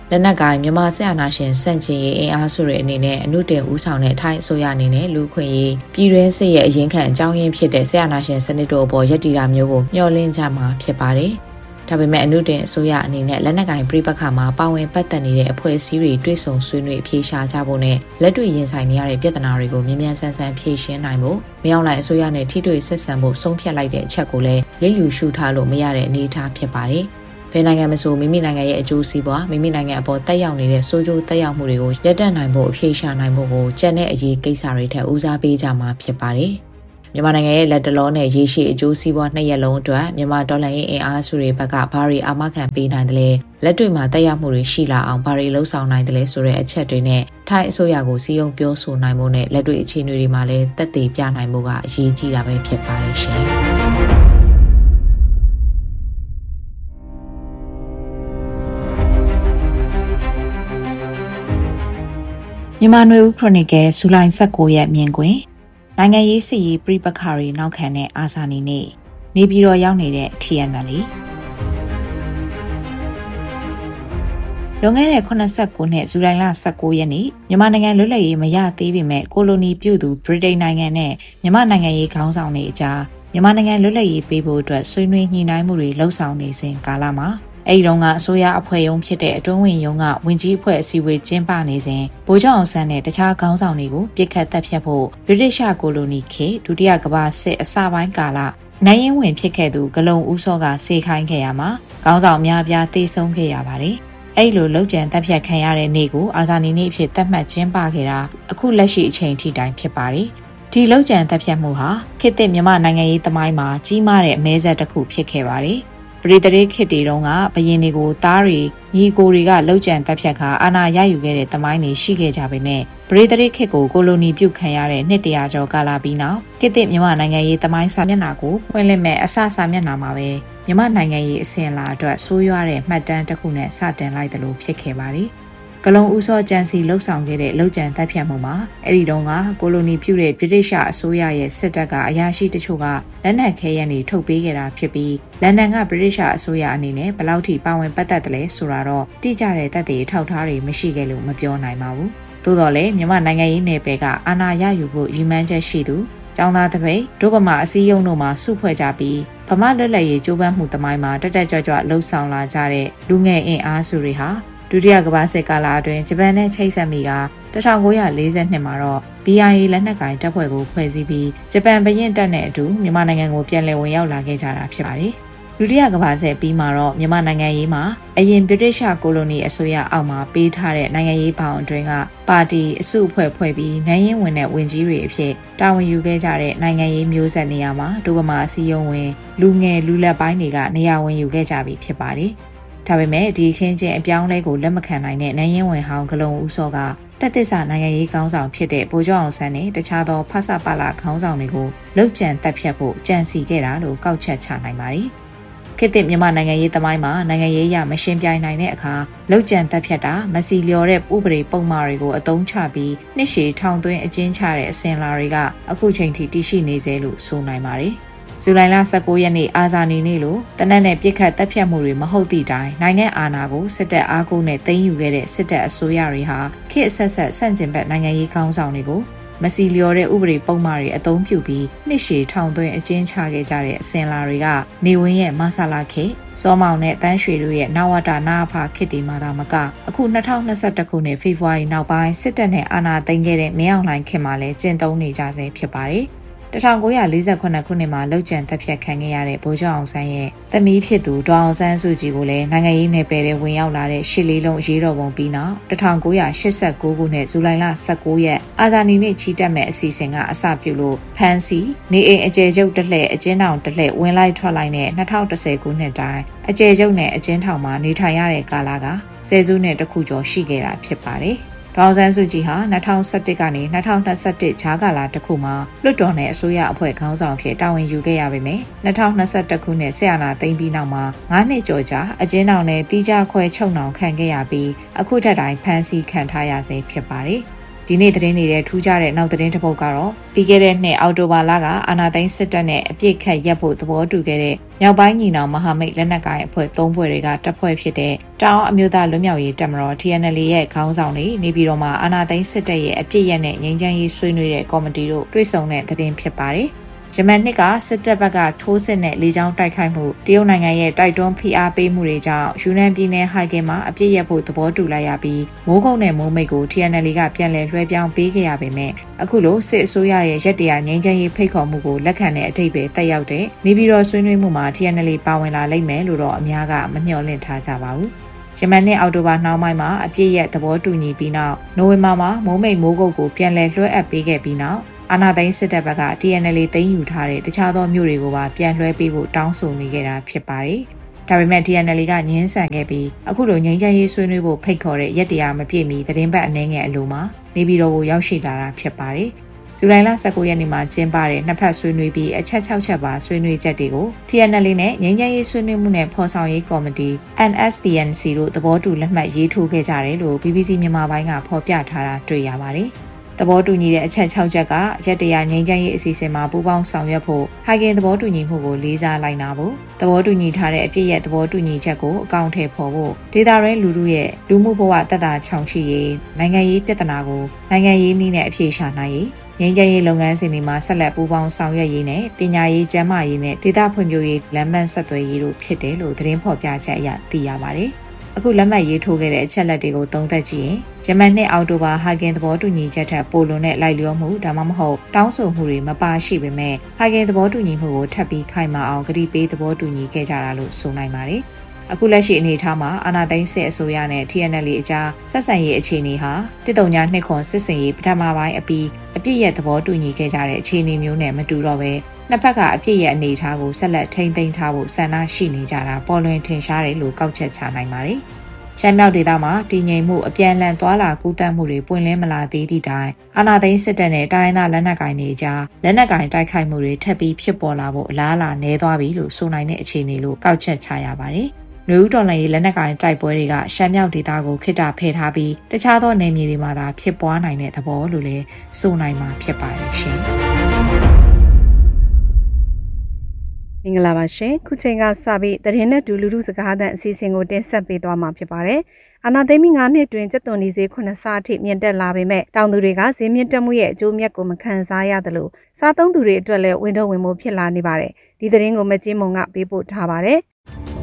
လက်နက်ကိုင်မြန်မာစစ်အာဏာရှင်စန့်ကျင်ရေးအင်အားစုတွေအနေနဲ့အမှုတင်ဦးဆောင်တဲ့ထိုင်းအစိုးရအနေနဲ့လူခွင့်ရေးပြည်တွင်းစစ်ရဲ့အရင်ခံအကြောင်းရင်းဖြစ်တဲ့စစ်အာဏာရှင်စနစ်တို့အပေါ်ရည်တည်တာမျိုးကိုမျှော်လင့်ကြမှာဖြစ်ပါတယ်။ဒါပေမဲ့အမှုတင်အစိုးရအနေနဲ့လက်နက်ကိုင်ပြည်ပခါမှာပါဝင်ပတ်သက်နေတဲ့အဖွဲ့အစည်းတွေတွဲဆုံဆွေးနွေးအဖြေရှာကြဖို့နဲ့လက်တွေ့ရင်ဆိုင်နေရတဲ့ပြဿနာတွေကိုမြ мян ဆန်းဆန်းဖြေရှင်းနိုင်ဖို့မြောက်လိုက်အစိုးရနဲ့ထိတွေ့ဆက်ဆံဖို့ဆုံးဖြတ်လိုက်တဲ့အချက်ကိုလည်းလစ်လျူရှုထားလို့မရတဲ့အနေအထားဖြစ်ပါတယ်။ဘယ်နိုင်ငံမဆိုမိမိနိုင်ငံရဲ့အကျိုးစီးပွားမိမိနိုင်ငံအပေါ်တက်ရောက်နေတဲ့ဆိုးကျိုးတက်ရောက်မှုတွေကိုရပ်တန့်နိုင်ဖို့အဖြေရှာနိုင်ဖို့ကိုကြံတဲ့အရေးကိစ္စတွေထက်ဦးစားပေးကြမှာဖြစ်ပါတယ်။မြန်မာနိုင်ငံရဲ့လက်တလောနဲ့ရေရှည်အကျိုးစီးပွားနှစ်ရက်လုံးအတွက်မြန်မာဒေါ်လာအင်အားစုတွေဘက်ကဘာတွေအာမခံပေးနိုင်တယ်လဲလက်တွေ့မှာတက်ရောက်မှုတွေရှိလာအောင်ဘာတွေလှုံ့ဆော်နိုင်တယ်လဲဆိုတဲ့အချက်တွေနဲ့ထိုင်းအစိုးရကိုစီယုံပြောဆိုနိုင်ဖို့နဲ့လက်တွေ့အခြေအနေတွေမှာလည်းသက်သေပြနိုင်ဖို့ကအရေးကြီးတာပဲဖြစ်ပါတယ်ရှင်။မြန်မာနွေဦးခရိုနီကယ်ဇူလိုင်19ရက်မြင်ကွင်းနိုင်ငံရေးစစ်ရေးပြပခါရီနောက်ခံတဲ့အာဇာနည်နေ့နေပြည်တော်ရောက်နေတဲ့ TNL လွန်ခဲ့တဲ့89နှစ်ဇူလိုင်လ19ရက်နေ့မြန်မာနိုင်ငံလွတ်လပ်ရေးမရသေးပေမဲ့ကိုလိုနီပြုသူဗြိတိန်နိုင်ငံနဲ့မြန်မာနိုင်ငံရေးခေါင်းဆောင်တွေအကြားမြန်မာနိုင်ငံလွတ်လပ်ရေးပေးဖို့အတွက်ဆွေးနွေးညှိနှိုင်းမှုတွေလှုံ့ဆော်နေစဉ်ကာလမှာအဲဒီတုန်းကအစိုးရအဖွဲ့ရုံးဖြစ်တဲ့အတွင်းဝင်ရုံးကဝင်ကြီးအဖွဲ့အစည်းအဝေးကျင်းပနေစဉ်ဗိုလ်ချုပ်အောင်ဆန်းနဲ့တခြားခေါင်းဆောင်တွေကိုပြစ်ခတ်တပ်ဖြတ်ဖို့ဗြိတိရှကိုလိုနီခေတ်ဒုတိယကမ္ဘာစစ်အစပိုင်းကာလနိုင်ရင်ဝင်ဖြစ်ခဲ့သူဂလုံဦးစောကစေခိုင်းခဲ့ရမှာခေါင်းဆောင်အများပြားတေဆုံးခဲ့ရပါတယ်။အဲဒီလိုလောက်ကျန်တပ်ဖြတ်ခံရတဲ့နေ့ကိုအာဇာနည်နေ့အဖြစ်သတ်မှတ်ကျင်းပခဲ့တာအခုလက်ရှိအချိန်ထိတိုင်ဖြစ်ပါတယ်။ဒီလောက်ကျန်တပ်ဖြတ်မှုဟာခေတ်သစ်မြန်မာနိုင်ငံရေးသမိုင်းမှာကြီးမားတဲ့အမဲဆက်တစ်ခုဖြစ်ခဲ့ပါတယ်။ပရိသေခေတ်တွေတုန်းကဘရင်တွေကိုသားတွေညီကိုတွေကလှုပ်ကြံတက်ဖြတ်ခါအာဏာရယူခဲ့တဲ့သမိုင်းတွေရှိခဲ့ကြပေမဲ့ပရိသေခေတ်ကိုကိုလိုနီပြုတ်ခံရတဲ့နှစ်တရာကျော်ကာလပြီးနောက်ခေတ်သစ်မြန်မာနိုင်ငံရေးသမိုင်းစာမျက်နှာကိုဖွင့်လှစ်မဲ့အစစာမျက်နှာမှာပဲမြန်မာနိုင်ငံရေးအစဉ်အလာအတွက်ဆိုးရွားတဲ့မှတ်တမ်းတစ်ခုနဲ့စတင်လိုက်တယ်လို့ဖြစ်ခဲ့ပါတယ်ကလုံဦးစောကျန်စီလှုပ်ဆောင်ခဲ့တဲ့လှုပ်ကြံတပ်ဖြတ်မှုမှာအဲ့ဒီတုန်းကကိုလိုနီပြုတဲ့ဗြိတိရှအစိုးရရဲ့စစ်တပ်ကအရာရှိတချို့ကလက်နက်ခဲယမ်းတွေထုတ်ပေးခဲ့တာဖြစ်ပြီးလန်ဒန်ကဗြိတိရှအစိုးရအနေနဲ့ဘယ်လောက်ထိပါဝင်ပတ်သက်တယ်လဲဆိုတာတော့တိကျတဲ့သက်သေအထောက်အထားတွေမရှိခဲ့လို့မပြောနိုင်ပါဘူး။သို့တော်လည်းမြန်မာနိုင်ငံရေးနယ်ပယ်ကအာဏာရယူဖို့ရည်မှန်းချက်ရှိသူကျောင်းသားတပိတ်ဒုဗမာအစည်းအရုံးတို့မှစုဖွဲ့ကြပြီးဗမာလွတ်လပ်ရေးကြိုးပမ်းမှုသမိုင်းမှာတက်တက်ကြွကြွလှုပ်ဆောင်လာကြတဲ့လူငယ်အင်အားစုတွေဟာဒုတိယကမ္ဘာစစ်ကာလအတွင်းဂျပန်နဲ့ချိတ်ဆက်မိက1942မှာတော့ BIA လက်နက်ကိုင်တပ်ဖွဲ့ကိုဖွဲ့စည်းပြီးဂျပန်ဘရင်တပ်နဲ့အတူမြန်မာနိုင်ငံကိုပြန်လည်ဝင်ရောက်လာခဲ့ကြတာဖြစ်ပါတယ်။ဒုတိယကမ္ဘာစစ်ပြီးမှာတော့မြန်မာနိုင်ငံရေးမှာအရင်ဗြိတိရှကိုလိုနီအစိုးရအောက်မှာပေးထားတဲ့နိုင်ငံရေးဘောင်အတွင်းကပါတီအစုအဖွဲ့ဖွဲ့ပြီးနိုင်ရင်ဝင်တဲ့ဝင်ကြီးတွေအဖြစ်တာဝန်ယူခဲ့ကြတဲ့နိုင်ငံရေးမျိုးဆက်နေရာမှာဒုဗမာအစည်းအရုံးဝင်လူငယ်လူလက်ပိုင်းတွေကနေရာဝင်ယူခဲ့ကြပြီဖြစ်ပါတယ်။ဒါပေမဲ့ဒီခင်းချင်းအပြောင်းလဲကိုလက်မခံနိုင်တဲ့နိုင်ရင်ဝင်ဟောင်းဂလုံဦးစောကတက်သစ္စာနိုင်ငံရေးခေါင်းဆောင်ဖြစ်တဲ့ဗိုလ်ချုပ်အောင်ဆန်းနဲ့တခြားသောဖဆပလခေါင်းဆောင်တွေကိုလှုပ်ကြံတက်ဖြတ်ဖို့ကြံစီခဲ့တာလို့ကောက်ချက်ချနိုင်ပါတယ်။ခေတ်သစ်မြန်မာနိုင်ငံရေးသမိုင်းမှာနိုင်ငံရေးအရမရှင်းပြိုင်နိုင်တဲ့အခါလှုပ်ကြံတက်ဖြတ်တာမစီလျော်တဲ့ဥပဒေပုံမှားတွေကိုအသုံးချပြီးနှစ်ရှည်ထောင်သွင်းအကျဉ်းချတဲ့အစဉ်လာတွေကအခုချိန်ထိတည်ရှိနေစေလို့ဆိုနိုင်ပါတယ်။ဇူလိုင်လ19ရက်နေ့အာဇာနည်နေ့လို့တနက်နဲ့ပြစ်ခတ်တပ်ဖြတ်မှုတွေမဟုတ်သည့်တိုင်နိုင်ငံအာဏာကိုစစ်တပ်အားကိုးနဲ့သိမ်းယူခဲ့တဲ့စစ်တပ်အစိုးရတွေဟာခေတ်အဆက်ဆက်ဆန့်ကျင်ဘက်နိုင်ငံရေးခေါင်းဆောင်တွေကိုမစီလျော်တဲ့ဥပဒေပုံမှားတွေအသုံးပြုပြီးနှစ်ရှည်ထောင်သွင်းအကျဉ်းချခဲ့ကြတဲ့အစဉ်လာတွေကနေဝင်းရဲ့မဆလာခေတ်စောမောင်နဲ့တန်းရွှေတို့ရဲ့နဝတာနာဖခေတ်ဒီမှာသာမကအခု2021ခုနှစ်ဖေဖော်ဝါရီနောက်ပိုင်းစစ်တပ်နဲ့အာဏာသိမ်းခဲ့တဲ့မင်းအောင်လှိုင်ခေတ်မှာလည်းကျင့်သုံးနေကြဆဲဖြစ်ပါတယ်။1948ခုနှစ်မှာလှုပ်ကြံတပ်ဖြတ်ခံခဲ့ရတဲ့ဗိုလ်ချုပ်အောင်ဆန်းရဲ့သမီးဖြစ်သူဒေါအောင်ဆန်းစုကြည်ကိုလည်းနိုင်ငံရေးနယ်ပယ်ထဲဝင်ရောက်လာတဲ့ရှစ်လေးလုံးအရေးတော်ပုံပြီးနောက်1989ခုနှစ်ဇူလိုင်လ19ရက်အာဇာနည်နေ့ချီတက်မဲ့အစီအစဉ်ကအစပြုလို့ဖန်စီနေအိမ်အကျယ်ချုပ်တစ်လှည့်အကျဉ်းထောင်တစ်လှည့်ဝင်လိုက်ထွက်လိုက်နဲ့2010ခုနှစ်တိုင်းအကျယ်ချုပ်နဲ့အကျဉ်းထောင်မှာနေထိုင်ရတဲ့ကာလကဆယ်စုနှစ်တစ်ခုကျော်ရှိခဲ့တာဖြစ်ပါတယ်။ဒေါအောင်ဆန်းစုကြည်ဟာ2011ကနေ2021ဂျားကာလတစ်ခုမှာလွှတ်တော်နဲ့အစိုးရအဖွဲ့ခေါင်းဆောင်ဖြစ်တာဝန်ယူခဲ့ရပေမယ့်2021ခုနှစ်ဆရာနာသိမ်းပြီးနောက်မှာ9နှစ်ကျော်ကြာအကျဉ်းထောင်နဲ့တီးခြားခွဲချုပ်နှောင်ခံခဲ့ရပြီးအခုထက်တိုင်ဖမ်းဆီးခံထားရဆဲဖြစ်ပါတယ်။ဒီနေ့သတင်းတွေထူးခြားတဲ့နောက်သတင်းတစ်ပုဒ်ကတော့ပြီးခဲ့တဲ့နှစ်အောက်တိုဘာလကအာဏာသိမ်းစစ်တပ်နဲ့အပြစ်ခတ်ရပ်ဖို့သဘောတူခဲ့တဲ့မြောက်ပိုင်းညီနောင်မဟာမိတ်လက်နက်ကိုင်အဖွဲ့၃ဖွဲ့တွေကတပ်ဖွဲ့ဖြစ်တဲ့တောင်အမျိုးသားလွတ်မြောက်ရေးတပ်မတော် TNL ရဲ့ခေါင်းဆောင်တွေနေပြည်တော်မှာအာဏာသိမ်းစစ်တပ်ရဲ့အပြစ်ရက်နဲ့ငြိမ်းချမ်းရေးဆွေးနွေးတဲ့ကော်မတီတို့တွေ့ဆုံတဲ့သတင်းဖြစ်ပါတယ်။ဂျမန်နှစ်ကစစ်တပ်ဘက်ကထိုးစစ်နဲ့လေကြောင်းတိုက်ခိုက်မှုတရုတ်နိုင်ငံရဲ့တိုက်တွန်းဖိအားပေးမှုတွေကြောင့်ယူနန်ပြည်နယ်ဟိုက်ကင်မှာအပြစ်ရက်ဖို့သဘောတူလိုက်ရပြီးမိုးကုတ်နဲ့မိုးမိတ်ကို TNL ကပြန်လည်လွှဲပြောင်းပေးခဲ့ရပေမဲ့အခုလိုစစ်အစိုးရရဲ့ရက်တရာငြိမ်းချမ်းရေးဖိတ်ခေါ်မှုကိုလက်ခံတဲ့အထိပ္ပယ်တက်ရောက်တဲ့နေပြည်တော်ဆွေးနွေးမှုမှာ TNL ပါဝင်လာလိမ့်မယ်လို့တော့အများကမမျှော်လင့်ထားကြပါဘူး။ဂျမန်နဲ့အောက်တိုဘာနှောင်းပိုင်းမှာအပြစ်ရက်သဘောတူညီပြီးနောက်နိုဝင်ဘာမှာမိုးမိတ်မိုးကုတ်ကိုပြန်လည်လွှဲအပ်ပေးခဲ့ပြီးနောက်အာဏာသိမ်းစစ်တပ်ဘက်က TNL သိမ်းယူထားတဲ့တခြားသောမြို့တွေကိုပါပြန်လွှဲပေးဖို့တောင်းဆိုနေခဲ့တာဖြစ်ပါတယ်။ဒါပေမဲ့ TNL ကငြင်းဆန်ခဲ့ပြီးအခုလိုငြိမ်းချမ်းရေးဆွေးနွေးဖို့ဖိတ်ခေါ်တဲ့ရက်တရာမပြည့်မီသတင်းပတ်အနှဲငယ်အလိုမှာနေပြည်တော်ကိုရောက်ရှိလာတာဖြစ်ပါတယ်။ဇူလိုင်လ19ရက်နေ့မှာကျင်းပတဲ့နှစ်ဖက်ဆွေးနွေးပြီးအချက်6ချက်ပါဆွေးနွေးချက်တွေကို TNL နဲ့ငြိမ်းချမ်းရေးဆွေးနွေးမှုနဲ့ဖော်ဆောင်ရေးကော်မတီ NSPNC တို့သဘောတူလက်မှတ်ရေးထိုးခဲ့ကြတယ်လို့ BBC မြန်မာပိုင်းကဖော်ပြထားတာတွေ့ရပါတယ်။သဘောတူညီတဲ့အချက်6ချက်ကရက်တရာငြိမ်းချမ်းရေးအစီအစဉ်မှာပူးပေါင်းဆောင်ရွက်ဖို့ဟိုက်ကင်သဘောတူညီမှုကိုလေးစားလိုက်နာဖို့သဘောတူညီထားတဲ့အပြည့်ရဲ့သဘောတူညီချက်ကိုအကောင့်ထဲပေါ်ဖို့ဒေတာရင်းလူထုရဲ့လူမှုဘဝတက်တာချောင်ရှိရေးနိုင်ငံရေးပြဿနာကိုနိုင်ငံရေးနည်းနဲ့အဖြေရှာနိုင်ရေးငြိမ်းချမ်းရေးလုပ်ငန်းစဉ်တွေမှာဆက်လက်ပူးပေါင်းဆောင်ရွက်ရေးနဲ့ပညာရေးကျန်းမာရေးနဲ့ဒေတာဖွံ့ဖြိုးရေးလမ်းမဆက်သွယ်ရေးတို့ဖြစ်တယ်လို့သတင်းဖော်ပြချက်အရသိရပါတယ်အခုလက်မှတ်ရေးထိုးခဲ့တဲ့အချက်လက်တွေကိုသုံးသပ်ကြည့်ရင်ဂျမန်နဲ့အော်တိုဘာဟိုက်ကင်သဘောတူညီချက်ထက်ပိုလွန်တဲ့လိုက်လျောမှုဒါမှမဟုတ်တောင်းဆိုမှုတွေမပါရှိပေမဲ့ဟိုက်ကင်သဘောတူညီမှုကိုထပ်ပြီးခိုင်မာအောင်ကတိပေးသဘောတူညီခဲ့ကြတာလို့ဆိုနိုင်ပါတယ်။အခုလက်ရှိအနေအထားမှာအာဏာသိမ်းစစ်အစိုးရနဲ့ TNL အကြားဆက်ဆံရေးအခြေအနေဟာ139ခွန်စစ်စင်ရေးပထမပိုင်းအပြီးအပြည့်ရဲ့သဘောတူညီခဲ့ကြတဲ့အခြေအနေမျိုးနဲ့မတူတော့ပဲနှစ်ဖက်ကအပြည့်ရဲ့အနေအထားကိုဆက်လက်ထိန်းသိမ်းထားဖို့ဆန္ဒရှိနေကြတာပေါ်လွင်ထင်ရှားတယ်လို့ကောက်ချက်ချနိုင်ပါတယ်။ရှမ်းမြောက်ဒေသမှာတည်ငြိမ်မှုအပြန်အလှန်သွာလာကူးသန်းမှုတွေပွင့်လင်းမလာသေးသည့်တိုင်အာဏာသိမ်းစစ်တပ်နဲ့တိုင်းရင်းသားလက်နက်ကိုင်တွေကြားလက်နက်ကိုင်တိုက်ခိုက်မှုတွေထပ်ပြီးဖြစ်ပေါ်လာဖို့အလားအလာနည်းသွားပြီလို့ဆိုနိုင်တဲ့အခြေအနေလို့ကောက်ချက်ချရပါတယ်။နွေဦးတော်လှန်ရေးလက်နက်ကိုင်တိုက်ပွဲတွေကရှမ်းမြောက်ဒေသကိုခိတ္တဖယ်ထားပြီးတခြားသောနယ်မြေတွေမှာသာဖြစ်ပွားနိုင်တဲ့သဘောလို့လည်းဆိုနိုင်မှာဖြစ်ပါတယ်ရှင်။မင်္ဂလာပါရှင်ခုချိန်ကစပြီးသတင်းနဲ့ဒူလူလူစကားသံအစီအစဉ်ကိုတင်ဆက်ပေးသွားမှာဖြစ်ပါတယ်။အာနာသိမ်းပြီး9နှစ်တွင်ကျပ်သွန်ဒီဈေး9ဆအထိမြင့်တက်လာပေမဲ့တောင်သူတွေကဈေးမြင့်တက်မှုရဲ့အကျိုးမြတ်ကိုမခံစားရသလိုစားသုံးသူတွေအတွက်လည်းဝင်တော့ဝင်မှုဖြစ်လာနေပါတယ်။ဒီသတင်းကိုမကျင်းမုံကပေးပို့ထားပါတယ်။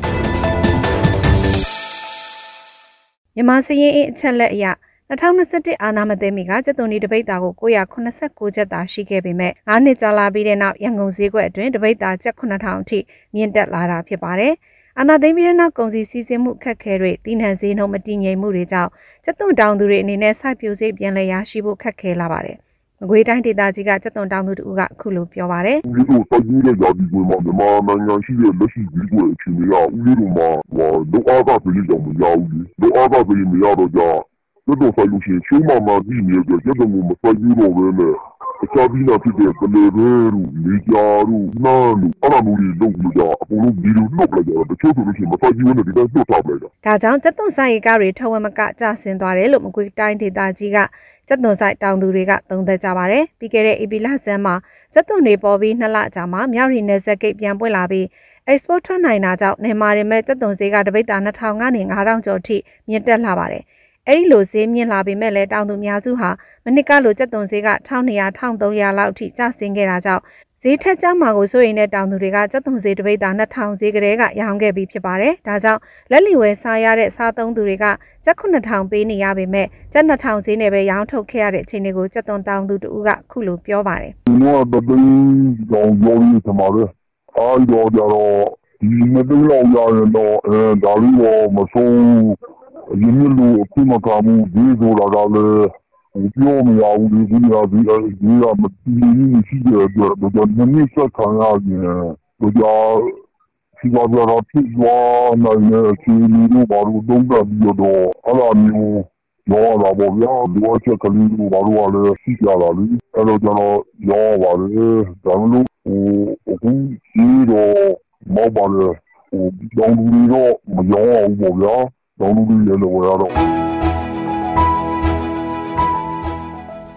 မြန်မာစရင်အချက်လက်အရ2021အာနာမသိမ်းမီကကျပ်သွန်ဒီတပိတ်တာကို989ကျပ်သာရှိခဲ့ပေမဲ့9နှစ်ကြာလာပြီးတဲ့နောက်ရန်ကုန်ဈေးကွက်အတွင်းတပိတ်တာကျပ်9000အထိမြင့်တက်လာတာဖြစ်ပါတယ်။အာနာသိမ်းပြီးတဲ့နောက်ကုန်စည်စီးဆင်းမှုအခက်အခဲတွေတည်နှံဈေးနှုန်းမတည်ငြိမ်မှုတွေကြောင့်ကျပ်သွန်တောင်သူတွေအနေနဲ့စိုက်ပျိုးဈေးပြန်လည်ရရှိဖို့ခက်ခဲလာပါတယ်။မကွေးတိုင်းဒေသကြီးကကျပ်သွန်တောင်သူတို့ကအခုလိုပြောပါတယ်။ဦးလေးတို့စိုက်ပျိုးတဲ့ယာတီကွင်းမှာမြန်မာနိုင်ငံရှိတဲ့လက်ရှိဈေးကွက်အခြေအနေကဦးလေးတို့မှာလောအားကပြည်ကြောင်မရဘူးလေ။လောအားကပြည်မရတော့ကြကျတော့ဆိုင်လို့ရှိရင်ချိုးမှကြည့်နေတဲ့ကျတော့မစိုက်ဘူးတော့ပဲနဲ့အခြားပြီးတော့ဖြစ်တဲ့ကလေးတွေလေကြာတို့နားတို့အဲ့လိုမျိုးတွေလုပ်လို့ကြအကုန်လုံးဗီဒီယိုနှုတ်လိုက်ကြတော့တချို့ဆိုလို့ရှိရင်မစိုက်ဘူးနဲ့ဒီတိုင်းနှုတ်ထားလိုက်တာဒါကြောင့်ကျက်သွန်ဆိုင်ကားတွေထဝမကကျဆင်းသွားတယ်လို့မကွေးတိုင်းဒေသကြီးကကျက်သွန်ဆိုင်တောင်သူတွေကသုံးသပ်ကြပါတယ်ပြီးခဲ့တဲ့ဧပြီလဆန်းမှာကျက်သွန်တွေပေါ်ပြီး2လကြာမှမြောက်ရီနယ်စပ်ဂိတ်ပြန်ပွင့်လာပြီးexport ထွက်နိုင်တာကြောင့်နေမာတွေမဲ့ကျက်သွန်ဈေးကတပိတ်တာ2000ကနေ9000ကျော်အထိမြင့်တက်လာပါတယ်အဲ့ဒီလိုဈေးမြင့်လာပေမဲ့လည်းတောင်သူများစုဟာမနစ်ကလိုကျက်သွန်ဈေးက1200 1300လောက်အထိကျဆင်းခဲ့တာကြောင့်ဈေးထက်ကျမှာကိုစိုးရိမ်တဲ့တောင်သူတွေကကျက်သွန်ဈေးတပိတ်တာ2000ဈေးကလေးကရောင်းခဲ့ပြီးဖြစ်ပါတယ်။ဒါကြောင့်လက်လီဝယ်စားရတဲ့စားသုံးသူတွေကကျက်9000ပေးနေရပေမဲ့ကျက်2000ဈေးနဲ့ပဲရောင်းထုတ်ခဲ့ရတဲ့အခြေအနေကိုကျက်သွန်တောင်သူတို့ကအခုလိုပြောပါတယ်။ဒီတော့တပိတ်ကြောင်ရောင်းရမှာလေ။အားတော့ကြတော့ဒီမတူလောက်ရရင်တော့ဒါလေးတော့မဆုံးရင်းနှီးလို့အခုမှကမှုဒီဆိုတာကလည်းပြောမရဘူးဒီကမတီးရှိတဲ့အတွက်တော့နည်းဆက်ခံရရင်တော့စီပါတော့ဖြစ်သွားနိုင်တဲ့အခြေအနေတွေဘာလို့တုံးတက်ပြီးတော့အဲ့လိုမျိုးရောလာပေါ့ဗျာဒီအချက်ကလေးတွေဘာလို့လဲရှိကြတာလေအဲ့တော့ကျွန်တော်ရောပါလေဒါမှမဟုတ်အခုရှိတော့မောက်ပါလေတောင်းလူတွေတော့မရောအောင်ပေါ့ဗျာတောင်းလူတွေလည်းဝယ်ရတော့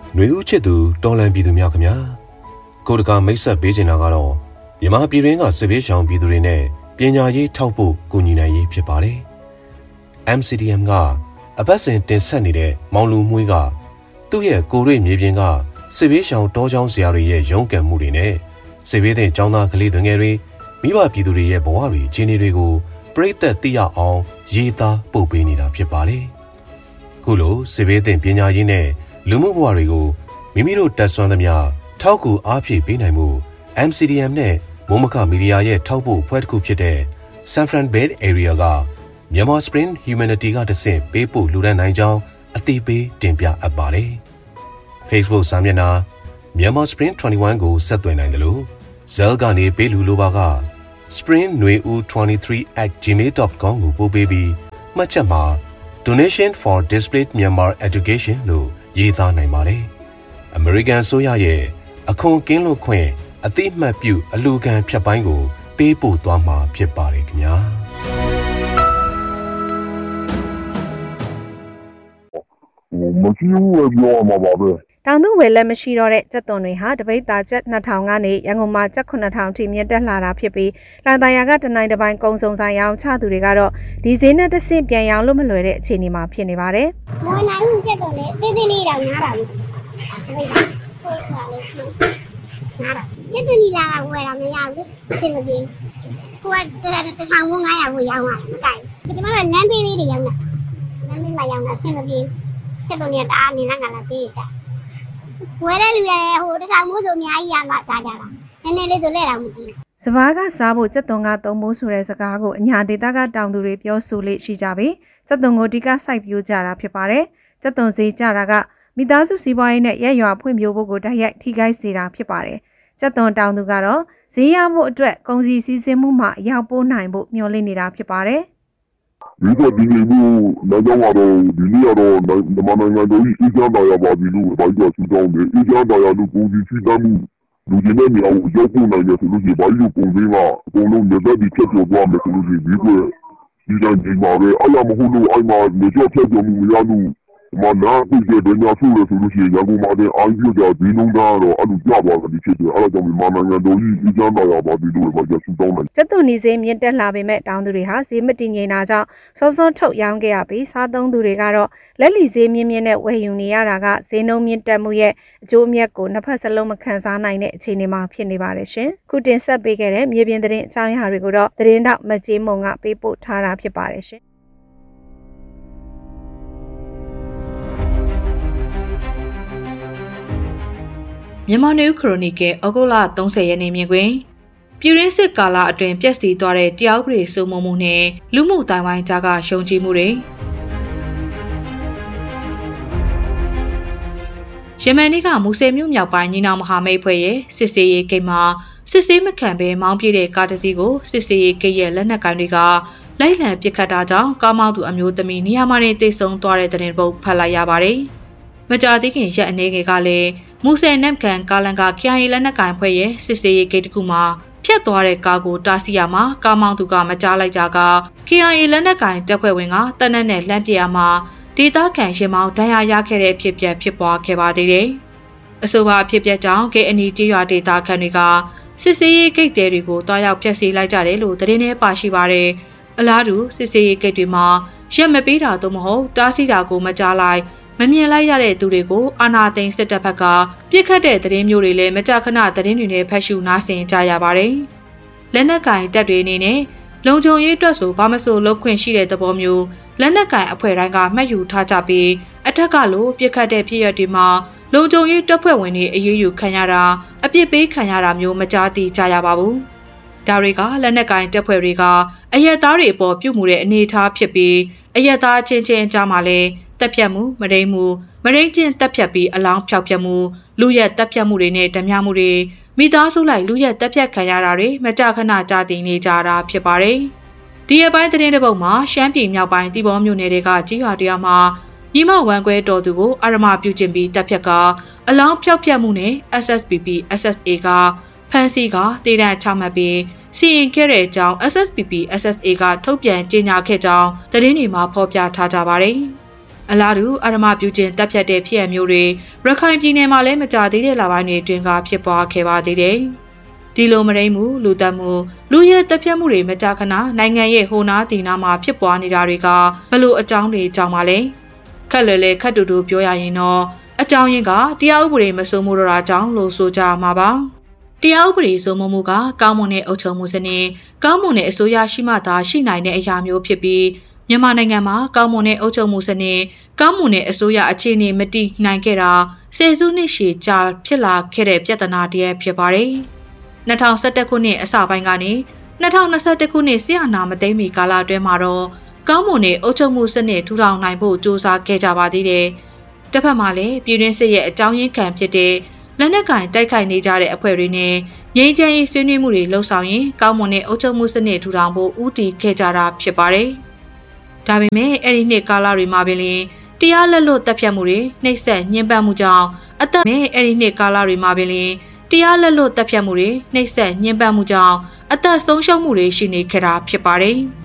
ຫນွေဦးချစ်သူတော်လန်ပြည်သူများခင်ဗျာကိုတကာမိတ်ဆက်ပေးချင်တာကတော့မြန်မာပြည်တွင်းကစစ်ဘေးရှောင်ပြည်သူတွေနဲ့ပညာရေးထောက်ပို့ကူညီနိုင်ရေးဖြစ်ပါတယ် MCDM ကအပတ်စဉ်တင်ဆက်နေတဲ့မောင်လူမွေးကသူ့ရဲ့ကိုရွေမြေပြင်ကစစ်ဘေးရှောင်တောကျောင်းဆရာတွေရဲ့ရုန်းကန်မှုတွေနဲ့စစ်ဘေးတဲ့ကျောင်းသားကလေးတွေငယ်တွေမိဘပြည်သူတွေရဲ့ဘဝတွေအခြေအနေတွေကိုပြည်သက်သိရအောင်ရေးသားပို့ပေးနေတာဖြစ်ပါတယ်ခုလိုစစ်ဘေးတဲ့ပညာရေးနဲ့လူမှုဘဝတွေကိုမိမိတို့တက်ဆွမ်းသမျှထောက်ကူအားဖြည့်ပေးနိုင်မှု MCDM နဲ့မိုးမခမီဒီယာရဲ့ထောက်ပို့ဖွဲ့တစ်ခုဖြစ်တဲ့ San Fran Bay Area ကမြန်မာ Spring Humanity ကတဆင့်ပေးပို့လူဒန်းနိုင်ကြောင်းအသိပေးတင်ပြအပ်ပါတယ်။ Facebook စာမျက်နှာမြန်မာ Spring 21ကိုဆက်သွယ်နိုင်တယ်လို့ Zell ကနေပေးလူလိုပါက spring23@gmail.com ကိုပို့ပေးပြီးမှတ်ချက်မှာ Donation for Displaced Myanmar Education လို့ရေးသားနိုင်ပါတယ်။ American ဆိုရရဲ့အခွန်ကင်းလွတ်ခွင့်အသိမှတ်ပြုအလူခံဖြတ်ပိုင်းကိုပေးပို့သွားမှာဖြစ်ပါတယ်ခင်ဗျာမရှိဘူးပဲပြောရမှာပါပဲတောင်သူဝယ်လက်မရှိတော့တဲ့ကြက်သွန်တွေဟာတပိတ်သားကျပ်2000ကနေရန်ကုန်မှာကျပ်9000ထိမြင့်တက်လာတာဖြစ်ပြီးလာတရာကတနိုင်တစ်ပိုင်းကုံစုံဆိုင်ရောင်းချသူတွေကတော့ဒီဈေးနဲ့တစ်ဆင့်ပြန်ရောင်းလို့မလွယ်တဲ့အခြေအနေမှာဖြစ်နေပါတယ်။မော်နိုင်ဦးကျက်သွန်လေးသေးသေးလေးတောင်များတာဘူး။ဟုတ်ပါလေ။များတာ။ကျက်သွန်ကြီးလာကဝယ်တာမရဘူး။အဆင်မပြေဘူး။ကိုက1500ကိုရောင်းရတယ်မကိုက်ဘူး။ဒီမှာတော့လမ်းပေးလေးတွေရောင်းတာ။လမ်းပေးမှရောင်းတာအဆင်မပြေဘူး။ကျက်သွန်ကြီးတအားနေလာဈေးကြ။ဝယ်တဲ့လူတွေဟိုတစ်ထောင်မိုးဆိုအများကြီးရမှစားကြတာနည်းနည်းလေးဆိုလဲတာမကြည့်စဘာကစားဖို့ကြက်သွန်ကသုံးဖို့ဆိုတဲ့စကားကိုအညာဒေတာကတောင်သူတွေပြောဆိုလေရှိကြပြီးကြက်သွန်ကိုဒီကစိုက်ပျိုးကြတာဖြစ်ပါတယ်ကြက်သွန်ဈေးကြတာကမိသားစုစီးပွားရေးနဲ့ရက်ရွာဖွံ့ဖြိုးဖို့ကိုတိုက်ရိုက်ထိခိုက်စေတာဖြစ်ပါတယ်ကြက်သွန်တောင်သူကတော့ဈေးရဖို့အတွက်ကုန်စည်စည်းစိမ်မှုမှရောက်ပို့နိုင်ဖို့မျှော်လင့်နေတာဖြစ်ပါတယ်ဒီကဒီနေ့နောက်တော့ဒီနေ့ကတော့မြန်မာနိုင်ငံတော်ကြီးအေးချမ်းသာရပါပြီလို့ဘာကြီးကဆူတောင်းတယ်အေးချမ်းသာရလို့ပုံစံချီတမ်းမှုလူကြီးနဲ့မြောက်ရောက်ဖို့နိုင်တယ်ဆိုလို့ရှိရင်ဘာကြီးကိုပုံစံကအကုန်လုံးလက်သက်ပြီးဖြတ်ကျော်သွားမယ်ဆိုလို့ရှိရင်ဒီကဒီတိုင်းဒီမှာပဲအလားမဟုတ်လို့အဲ့မှာမြေကျော်ဖြတ်ကျော်မှုမရလို့မနာပြီးတဲ့ညဆူလို့ဆိုလို့ရှိရင်ရန်ကုန်မှာတဲ့အာရုံကြောင့်ဒီလုံးသားတော့အဲ့လိုကြသွားတယ်ဖြစ်တယ်အဲ့ဒါကြောင့်မြန်မာနိုင်ငံတော်ကြီးအေးချမ်းသာရပါပြီလို့ဘာကြီးဆူတောင်းတယ်ကျက်သွန်ဒီဈေးမြင့်တက်လာပေမဲ့တောင်သူတွေဟာဈေးမတည်ငြိမ်တာကြောင့်စောစောထုတ်ရောင်းခဲ့ရပြီးစားသုံးသူတွေကတော့လက်လီဈေးမြင့်မြင့်နဲ့ဝယ်ယူနေရတာကဈေးနှုန်းမြင့်တက်မှုရဲ့အကျိုးအမြတ်ကိုနှစ်ဖက်စလုံးမခံစားနိုင်တဲ့အခြေအနေမှာဖြစ်နေပါတယ်ရှင်ခုတင်ဆက်ပေးခဲ့တဲ့မြေပြင်သတင်းအကြောင်းအရာတွေကိုတော့သတင်းတောက်မကြေးမုံကပေးပို့ထားတာဖြစ်ပါတယ်ရှင်မြန်မာနယူးခရိုနီကယ်ဩဂုတ်လ30ရက်နေ့မြင်ကွင်းပြည်ရင်းစစ်ကာလအတွင်းပျက်စီးသွားတဲ့တရားဥပဒေစိုးမိုးမှုနဲ့လူမှုတိုင်းဝိုင်းကြားကရှုံချမှုတွေယမန်နေ့ကမူဆယ်မြို့မြောက်ပိုင်းညီနောင်မဟာမိတ်ဖွဲ့ရဲ့စစ်စေးရေးဂိတ်မှာစစ်စေးမခံဘဲမောင်းပြေးတဲ့ကားတစ်စီးကိုစစ်စေးရေးဂိတ်ရဲ့လက်နက်ကိုင်တွေကလိုက်လံပစ်ခတ်တာကြောင့်ကားမောင်းသူအမျိုးသမီးနေရာမှာနေတိတ်ဆုံးသွားတဲ့တဲ့ပုတ်ဖတ်လိုက်ရပါတယ်။မကြာသေးခင်ရက်အနေငယ်ကလည်းမူဆယ်နမ်ကန်ကာလန်ကခရိုင်လက်နက်ကင်ဖွဲ့ရဲ့စစ်စေးရေးဂိတ်တစ်ခုမှာဖြတ်သွားတဲ့ကားကိုတားဆီးရမှာကားမောင်းသူကမကြားလိုက်ကြက KIA လက်နက်ကင်တပ်ဖွဲ့ဝင်ကတနက်နဲ့လှမ်းပစ်ရမှာဒေသခံရင်မောင်းဒဏ်ရာရခဲ့တဲ့ဖြစ်ပျက်ဖြစ်ပွားခဲ့ပါသေးတယ်။အဆိုပါဖြစ်ပျက်ကြောင့် KNI ကြေးရွာဒေသခံတွေကစစ်စေးရေးဂိတ်တွေကိုတွားရောက်ဖျက်ဆီးလိုက်ကြတယ်လို့သတင်းထဲပါရှိပါတယ်။အလားတူစစ်စေးရေးဂိတ်တွေမှာရက်မပေးတာသို့မဟုတ်တားဆီးတာကိုမကြားလိုက်မမြင်လိုက်ရတဲ့သူတွေကိုအာဏာသိမ်းစစ်တပ်ဘက်ကပြစ်ခတ်တဲ့သတင်းမျိုးတွေလည်းမကြာခဏသတင်းတွေနဲ့ဖတ်ရှုနားဆင်ကြရပါတယ်။လက်နက်ကင်တပ်တွေအနေနဲ့လုံခြုံရေးအတွက်ဆိုဘာမဆိုလုပ်ခွင့်ရှိတဲ့သဘောမျိုးလက်နက်ကင်အဖွဲ့တိုင်းကမှတ်ယူထားကြပြီးအထက်ကလိုပြစ်ခတ်တဲ့ဖြစ်ရပ်တွေမှာလုံခြုံရေးတပ်ဖွဲ့ဝင်တွေအရေးယူခံရတာအပြစ်ပေးခံရတာမျိုးမကြားသိကြရပါဘူး။ဒါတွေကလက်နက်ကင်တပ်ဖွဲ့တွေကအရက်သားတွေအပေါ်ပြုမှုတဲ့အနေအထားဖြစ်ပြီးအရက်သားချင်းချင်းအကြားမှာလည်းတက်ဖြတ်မှုမရိမ့်မှုမရိမ့်ချင်းတက်ဖြတ်ပြီးအလောင်းဖျောက်ဖြတ်မှုလူရက်တက်ဖြတ်မှုတွေနဲ့ဓမြမှုတွေမိသားစုလိုက်လူရက်တက်ဖြတ်ခံရတာတွေမကြာခဏကြားသိနေကြတာဖြစ်ပါတယ်။ဒီအပိုင်းသတင်းတစ်ပုဒ်မှာရှမ်းပြည်မြောက်ပိုင်းတီဘောမြို့နယ်တွေကကြီးရွာတရားမှာညီမဝမ်ကွဲတော်သူကိုအာရမပြုကျင့်ပြီးတက်ဖြတ်ကအလောင်းဖျောက်ဖြတ်မှုနဲ့ SSPP SSA ကဖမ်းဆီးကတေတံချမှတ်ပြီးစီရင်ခဲ့တဲ့အကြောင်း SSPP SSA ကထုတ်ပြန်ကြေညာခဲ့ကြောင်းသတင်းတွေမှာဖော်ပြထားကြပါတယ်။အလားတူအာရမပြုခြင်းတပ်ဖြတ်တဲ့ဖြစ်အမျိုးတွေရခိုင်ပြည်နယ်မှာလည်းမကြသေးတဲ့လပိုင်းတွေအတွင်းကဖြစ်ပွားခဲ့ပါသေးတယ်။ဒီလိုမရိမှုလူတက်မှုလူရဲတပ်ဖြတ်မှုတွေမကြာခဏနိုင်ငံရဲ့ဟိုနာတီနာမှာဖြစ်ပွားနေတာတွေကဘလို့အကြောင်းတွေကြောင့်ပါလဲ။ခက်လွယ်လေခက်တူတူပြောရရင်တော့အကြောင်းရင်းကတရားဥပဒေမစိုးမိုးတော့တာကြောင့်လို့ဆိုကြမှာပါ။တရားဥပဒေစိုးမိုးမှုကကောင်းမွန်တဲ့အုပ်ချုပ်မှုစနစ်ကောင်းမွန်တဲ့အစိုးရရှိမှသာရှိနိုင်တဲ့အရာမျိုးဖြစ်ပြီးမြန်မာနိုင်ငံမှာကောင်းမွန်တဲ့အုပ်ချုပ်မှုစနစ်ကောင်းမွန်တဲ့အစိုးရအခြေအနေမတည်နိုင်ခဲ့တာဆယ်စုနှစ်ရှည်ကြာဖြစ်လာခဲ့တဲ့ပြဿနာတည်းဖြစ်ပါတယ်။2011ခုနှစ်အစပိုင်းကနေ2021ခုနှစ်စစ်အာဏာမသိမ်းမီကာလအတွင်းမှာတော့ကောင်းမွန်တဲ့အုပ်ချုပ်မှုစနစ်ထူထောင်နိုင်ဖို့စ조사ခဲ့ကြပါသေးတယ်။တစ်ဖက်မှာလည်းပြည်တွင်းစစ်ရဲ့အကြောင်းရင်းခံဖြစ်တဲ့လက်နက်ကင်တိုက်ခိုက်နေကြတဲ့အဖွဲ့တွေနဲ့ငြိမ်းချမ်းရေးဆွေးနွေးမှုတွေလှုပ်ဆောင်ရင်ကောင်းမွန်တဲ့အုပ်ချုပ်မှုစနစ်ထူထောင်ဖို့ဦးတည်ခဲ့ကြတာဖြစ်ပါတယ်။ဒါပေမဲ့အဲ့ဒီနှစ်ကာလတွေမှာပင်လျှင်တရားလက်လွတ်တပ်ဖြတ်မှုတွေနှိပ်စက်ညှဉ်းပန်းမှုကြောင့်အသက်မဲ့အဲ့ဒီနှစ်ကာလတွေမှာပင်လျှင်တရားလက်လွတ်တပ်ဖြတ်မှုတွေနှိပ်စက်ညှဉ်းပန်းမှုကြောင့်အသက်ဆုံးရှုံးမှုတွေရှိနေခဲ့တာဖြစ်ပါတယ်။